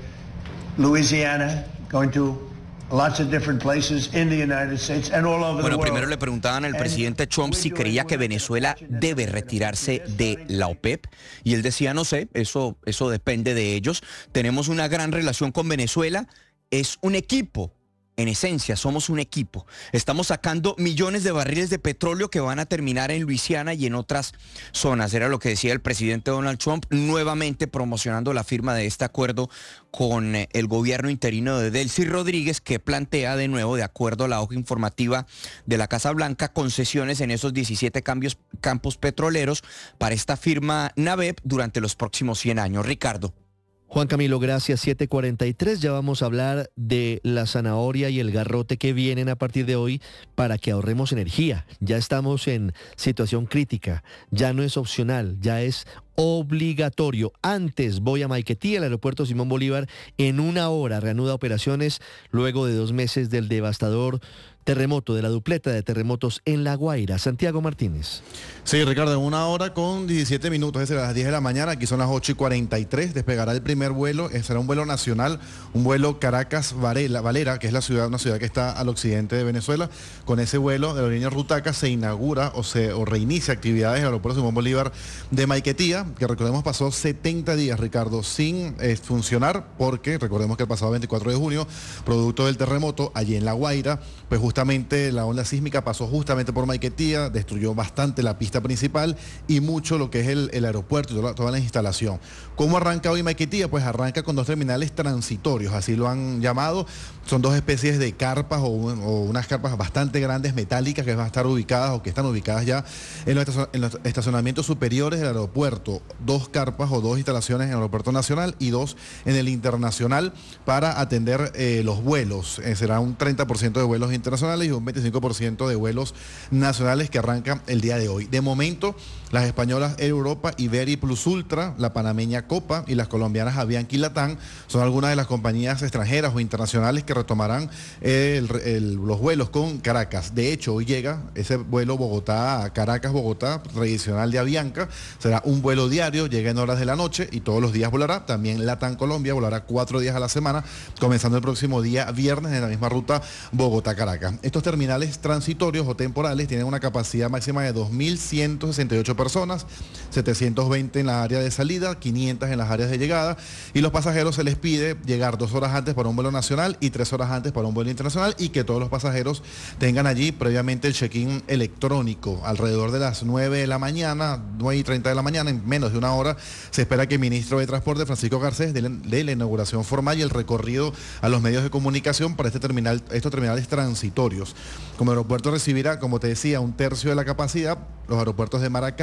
Louisiana, going to lots of different places in the United States and all over the Bueno, world. primero le preguntaban al presidente Trump si creía que Venezuela debe retirarse de la OPEP y él decía, no sé, eso, eso depende de ellos. Tenemos una gran relación con Venezuela, es un equipo. En esencia, somos un equipo. Estamos sacando millones de barriles de petróleo que van a terminar en Luisiana y en otras zonas. Era lo que decía el presidente Donald Trump, nuevamente promocionando la firma de este acuerdo con el gobierno interino de Delcy Rodríguez, que plantea de nuevo, de acuerdo a la hoja informativa de la Casa Blanca, concesiones en esos diecisiete cambios, campos petroleros para esta firma NABEP durante los próximos cien años. Ricardo. Juan Camilo, gracias. siete cuarenta y tres, ya vamos a hablar de la zanahoria y el garrote que vienen a partir de hoy para que ahorremos energía. Ya estamos en situación crítica, ya no es opcional, ya es obligatorio. Antes voy a Maiquetía, el aeropuerto Simón Bolívar, en una hora reanuda operaciones luego de dos meses del devastador terremoto, de la dupleta de terremotos en La Guaira. Santiago Martínez. Sí, Ricardo, en una hora con diecisiete minutos, es decir, a las diez de la mañana, aquí son las ocho y cuarenta y tres, despegará el primer vuelo, será un vuelo nacional, un vuelo Caracas-Valera, que es la ciudad, una ciudad que está al occidente de Venezuela. Con ese vuelo de la línea Rutaca se inaugura o se o reinicia actividades en el aeropuerto Simón Bolívar de Maiquetía, que recordemos pasó setenta días, Ricardo, sin eh, funcionar, porque recordemos que el pasado veinticuatro de junio, producto del terremoto allí en La Guaira, pues justamente la onda sísmica pasó justamente por Maiquetía, destruyó bastante la pista principal y mucho lo que es el, el aeropuerto y toda, toda la instalación. ¿Cómo arranca hoy Maiquetía? Pues arranca con dos terminales transitorios, así lo han llamado. Son dos especies de carpas o, o unas carpas bastante grandes, metálicas, que van a estar ubicadas o que están ubicadas ya en los, en los estacionamientos superiores del aeropuerto. Dos carpas o dos instalaciones en el aeropuerto nacional y dos en el internacional para atender eh, los vuelos. Eh, será un treinta por ciento de vuelos internacionales y un veinticinco por ciento de vuelos nacionales que arrancan el día de hoy. De momento, las españolas Air Europa, Iberia y Plus Ultra, la panameña Copa y las colombianas Avianca y Latam son algunas de las compañías extranjeras o internacionales que retomarán el, el, los vuelos con Caracas. De hecho, hoy llega ese vuelo Bogotá, Caracas-Bogotá, tradicional de Avianca. Será un vuelo diario, llega en horas de la noche y todos los días volará. También Latam Colombia volará cuatro días a la semana, comenzando el próximo día viernes en la misma ruta Bogotá-Caracas. Estos terminales transitorios o temporales tienen una capacidad máxima de dos mil ciento sesenta y ocho personas, setecientos veinte en la área de salida, quinientos en las áreas de llegada, y los pasajeros se les pide llegar dos horas antes para un vuelo nacional y tres horas antes para un vuelo internacional, y que todos los pasajeros tengan allí previamente el check-in electrónico. Alrededor de las nueve de la mañana, nueve y treinta de la mañana, en menos de una hora, se espera que el ministro de Transporte, Francisco Garcés, dé de la inauguración formal y el recorrido a los medios de comunicación para este terminal, estos terminales transitorios. Como aeropuerto recibirá, como te decía, un tercio de la capacidad, los aeropuertos de Maracay,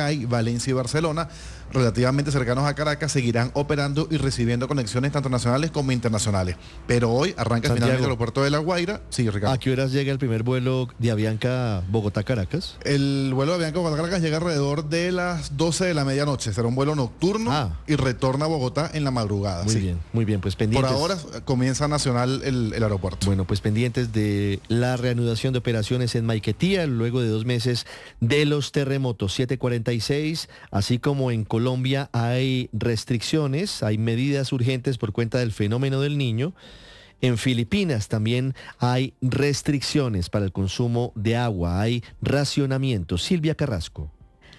Maracay, Valencia y Barcelona, relativamente cercanos a Caracas, seguirán operando y recibiendo conexiones tanto nacionales como internacionales. Pero hoy arranca Santiago, finalmente el aeropuerto de La Guaira. Sí, Ricardo. ¿A qué horas llega el primer vuelo de Avianca Bogotá-Caracas? El vuelo de Avianca Bogotá-Caracas llega alrededor de las doce de la medianoche. Será un vuelo nocturno Ah. y retorna a Bogotá en la madrugada. Muy sí. bien, muy bien, pues pendientes. Por ahora comienza nacional el, el aeropuerto. Bueno, pues pendientes de la reanudación de operaciones en Maiquetía luego de dos meses de los terremotos. siete cuarenta y seis, así como en Colombia hay restricciones, hay medidas urgentes por cuenta del fenómeno del Niño. En Filipinas también hay restricciones para el consumo de agua, hay racionamiento. Silvia Carrasco.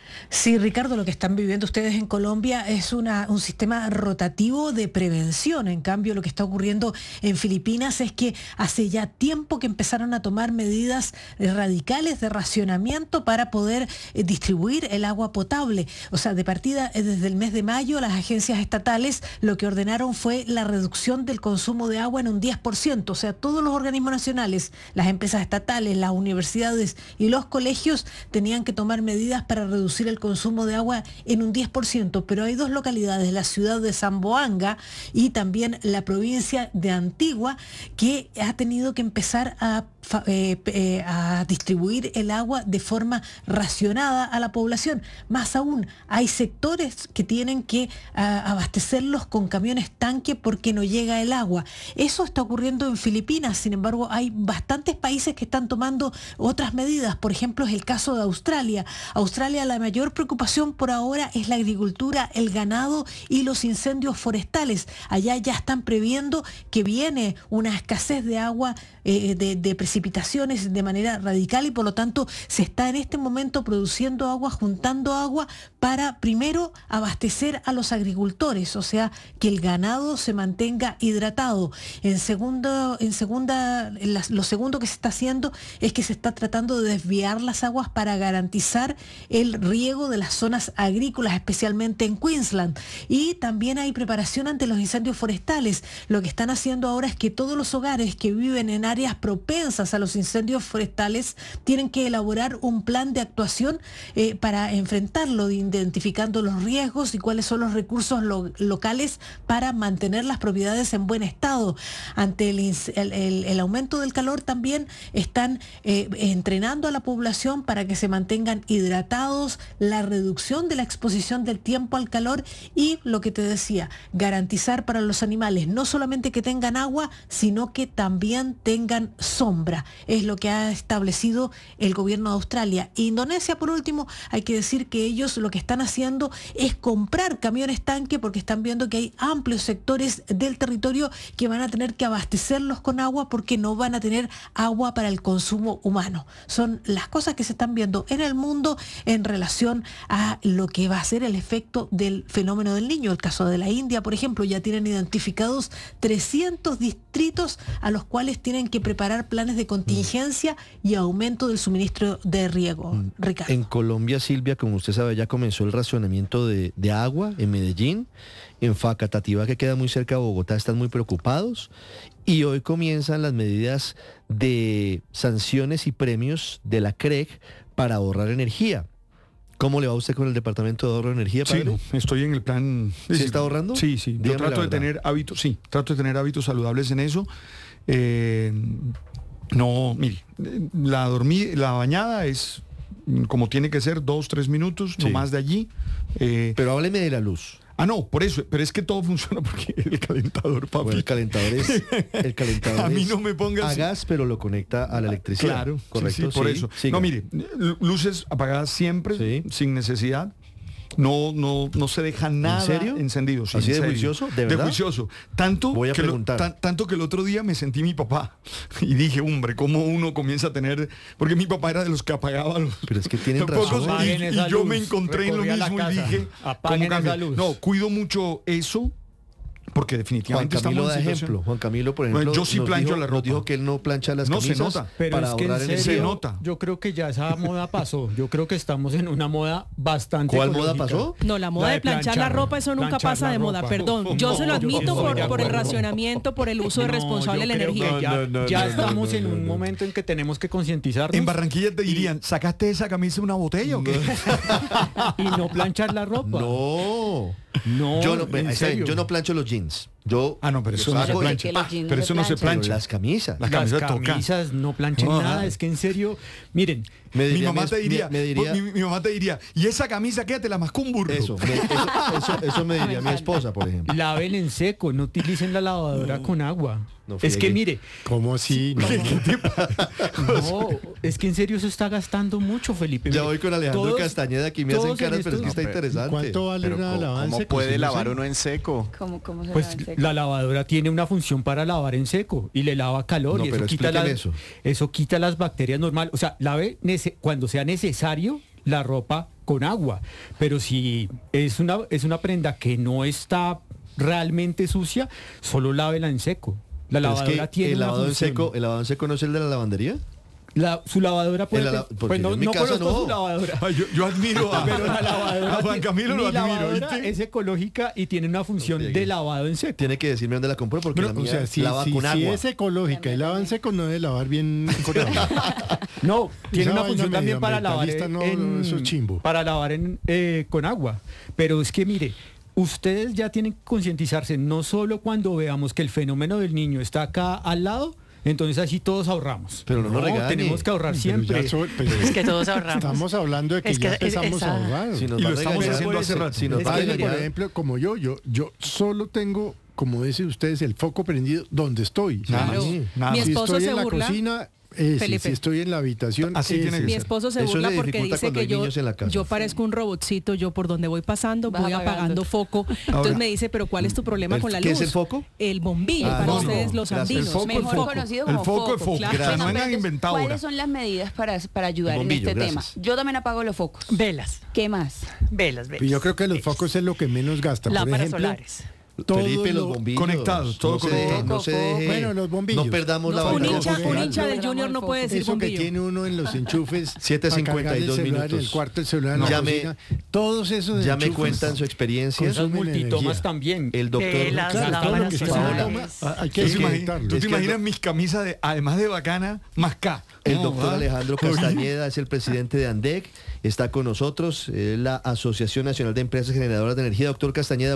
Sí, Ricardo, lo que están viviendo ustedes en Colombia es una, un sistema rotativo de prevención. En cambio, lo que está ocurriendo en Filipinas es que hace ya tiempo que empezaron a tomar medidas radicales de racionamiento para poder eh, distribuir el agua potable. O sea, de partida, eh, desde el mes de mayo, las agencias estatales lo que ordenaron fue la reducción del consumo de agua en un diez por ciento. O sea, todos los organismos nacionales, las empresas estatales, las universidades y los colegios tenían que tomar medidas para reducir el consumo de agua en un diez por ciento, pero hay dos localidades, la ciudad de Zamboanga y también la provincia de Antigua, que ha tenido que empezar a, eh, eh, a distribuir el agua de forma racionada a la población. Más aún, hay sectores que tienen que a, abastecerlos con camiones tanque porque no llega el agua. Eso está ocurriendo en Filipinas, sin embargo, hay bastantes países que están tomando otras medidas. Por ejemplo, es el caso de Australia. Australia, la mayor preocupación por ahora es la agricultura, el ganado y los incendios forestales. Allá ya están previendo que viene una escasez de agua, eh, de, de precipitaciones de manera radical y por lo tanto se está en este momento produciendo agua, juntando agua para primero abastecer a los agricultores, o sea, que el ganado se mantenga hidratado. En segundo, en segunda, en la, lo segundo que se está haciendo es que se está tratando de desviar las aguas para garantizar el riego de las zonas agrícolas, especialmente en Queensland. Y también hay preparación ante los incendios forestales. Lo que están haciendo ahora es que todos los hogares que viven en áreas propensas a los incendios forestales tienen que elaborar un plan de actuación eh, para enfrentarlo, identificando los riesgos y cuáles son los recursos lo locales para mantener las propiedades en buen estado. Ante el, el, el, el aumento del calor también están eh, entrenando a la población para que se mantengan hidratados, la reducción de la exposición del tiempo al calor y lo que te decía, garantizar para los animales no solamente que tengan agua, sino que también tengan sombra. Es lo que ha establecido el gobierno de Australia. Indonesia, por último, hay que decir que ellos lo que están haciendo es comprar camiones tanque porque están viendo que hay amplios sectores del territorio que van a tener que abastecerlos con agua porque no van a tener agua para el consumo humano. Son las cosas que se están viendo en el mundo en relación a lo que va a ser el efecto del fenómeno del Niño. El caso de la India, por ejemplo, ya tienen identificados trescientos distritos a los cuales tienen que preparar planes de contingencia y aumento del suministro de riego. Ricardo. En Colombia, Silvia, como usted sabe, ya comenzó el racionamiento de, de agua en Medellín. En Facatativá, que queda muy cerca de Bogotá, están muy preocupados. Y hoy comienzan las medidas de sanciones y premios de la C R E C para ahorrar energía. ¿Cómo le va a usted con el Departamento de Ahorro de Energía, padre? Sí, no, estoy en el plan... ¿Sí, sí está ahorrando? Sí, sí. Yo Dígame trato la de verdad. tener hábitos, sí, trato de tener hábitos saludables en eso. Eh, no, mire, la dormida, la bañada es como tiene que ser, dos, tres minutos, Sí. no más de allí. Eh, Pero hábleme de la luz. Ah, no, por eso, pero es que todo funciona porque el calentador, papi. Bueno, el calentador es, el calentador A mí es no me pongas a gas, pero lo conecta a la electricidad. Claro, correcto. sí, sí, por Sí, eso. siga. No, mire, luces apagadas siempre, Sí. sin necesidad. No, no, no se deja nada serio? encendido. sí, ¿Así en de serio. juicioso? ¿De verdad? juicioso. Tanto Voy a que lo- preguntar. tan- tanto que el otro día me sentí mi papá y dije, hombre, cómo uno comienza a tener, porque mi papá era de los que apagaba los, Pero es que tienen los pocos, razón. y, Apaguen y esa yo luz, me encontré en lo recorría la mismo y casa. dije, Apaguen ¿cómo cambia? esa luz. No, cuido mucho eso. porque Juan definitivamente Camilo estamos da en situación- ejemplo. Juan Camilo, por Bueno, ejemplo, yo sí nos plancho dijo, la nos ropa. dijo que él no plancha las No se camisas nota. Pero para es que en ahorrar serio, energía. yo creo que ya esa moda pasó. Yo creo que estamos en una moda bastante ¿Cuál moda ecológica. pasó? No, la moda de planchar la ropa, eso nunca planchar pasa la de moda, ropa. perdón. Yo se lo No, yo admito estoy por, de por el acuerdo. racionamiento, por el uso No, irresponsable de la yo creo energía. que ya, No, no, ya no, estamos no, en no, un no. momento en que tenemos que concientizarnos. En Barranquilla te dirían, ¿sacaste esa camisa de una botella o qué? Y no planchar la ropa. No. No, Yo no, en está bien, serio. yo no plancho los jeans. Yo Ah, no, pero eso yo no se saco- plancha. que los jeans Pero no eso se no se planchan. plancha. Pero las camisas. Las Las camisas tocan. camisas no planchen No, nada. ah. Es que en serio, miren, Me Mi diría mamá mi- te diría, me, me diría mi, mi mamá te diría, y esa camisa quédate la mascó un burro. eso, me- eso, eso, eso me diría mi esposa, por ejemplo. laven en seco, no utilicen la lavadora con agua. No es que friegue. mire, ¿Cómo así? No. no, es que en serio eso está gastando mucho, Felipe. Ya Mire, voy con Alejandro todos- Castañeda, aquí me hacen todos en caras, pero es que estos- está interesante. ¿Cuánto vale una lavada en ¿Cómo seco? puede Sí, no lavar sé. uno en seco? ¿Cómo, cómo se Pues lava en seco? la lavadora tiene una función para lavar en seco y le lava calor No, y pero eso quita, explíqueme las, eso. eso quita las bacterias normales. O sea, lave nece- cuando sea necesario la ropa con agua. Pero si es una, es una prenda que no está realmente sucia, solo lávela en seco. La Pero es lavadora que tiene el una lavado en función. seco, el lavado en seco no es el de la lavandería. La- su lavadora puede El ala- tener- porque pues no, en mi no casa conozco no. su lavadora. Ay, yo, yo admiro a, Pero la lavadora a Juan tiene- Camilo, lo mi admiro. lavadora ¿viste? es ecológica y tiene una función friegue. de lavado en seco. Tiene que decirme dónde la compró porque Bueno, la o mía sea, si, lava si- con si agua. es ecológica y lavan seco, no debe lavar bien con agua. No, tiene Esa una vaina función también para lavar medioambientalista, en, no, eso es chimbo. para lavar en, eh, con agua. Pero es que mire, ustedes ya tienen que concientizarse no solo cuando veamos que el fenómeno del niño está acá al lado. Entonces así todos ahorramos. Pero no nos regañe. tenemos que ahorrar Pero siempre. ya so- pero Es que todos ahorramos. Estamos hablando de que Es que ya es- empezamos esa- a ahorrar. Si nos Y va lo a estamos regañar, haciendo hace si- rato. si nos Es va a que, por regañar, ejemplo, como yo, yo, yo solo tengo, como dicen ustedes, el foco prendido donde estoy. Nada Claro. más, Mi nada más. Si esposo estoy se en la burla. cocina, ese. Felipe. Si estoy en la habitación, Así ese. tiene que Mi ser. esposo se Eso burla le porque dificulta dice cuando que hay yo, niños en la casa. yo parezco un robotcito, yo por donde voy pasando Vas voy apagando. apagando foco. Entonces Ahora, me dice, pero ¿cuál es tu problema ¿el- con la luz? qué es el foco? El bombillo, Ah, para no, ustedes no, los gracias. andinos. El foco, Mejor el foco. conocido El como foco es foco. claro. Gracias. Bueno, No pero han entonces, inventado ¿cuáles ahora. son las medidas para, para ayudar El en bombillo, este gracias. tema? Yo también apago los focos. Velas, ¿Qué más? velas, velas. Yo creo que los focos es lo que menos gasta. Por Lámparas ejemplo, solares. todo Felipe, los lo- bombillos. Conectados, todo no se conectado. deje- no se deje. Bueno, los bombillos. No perdamos la No, un vaina hincha, un cultural. hincha del Junior no puede decir Eso que bombillo. tiene uno en los enchufes. siete para cargar el cincuenta y dos celular en minutos. el cuarto, el celular en la Ya me- cocina. Todos esos Ya me enchufes cuentan su experiencia. Esas consumen multitomas energía. también. El doctor Velas, Claro, todo lo lámparas que sea solares. toma, ah, hay que ¿Tú te, imaginas, evitarlo. tú Es te que el imaginas do- mis camisas de, además de bacana, más K? El No, doctor ¿va? Alejandro Castañeda es el presidente de ANDEC, está con nosotros, es la Asociación Nacional de Empresas Generadoras de Energía. Doctor Castañeda,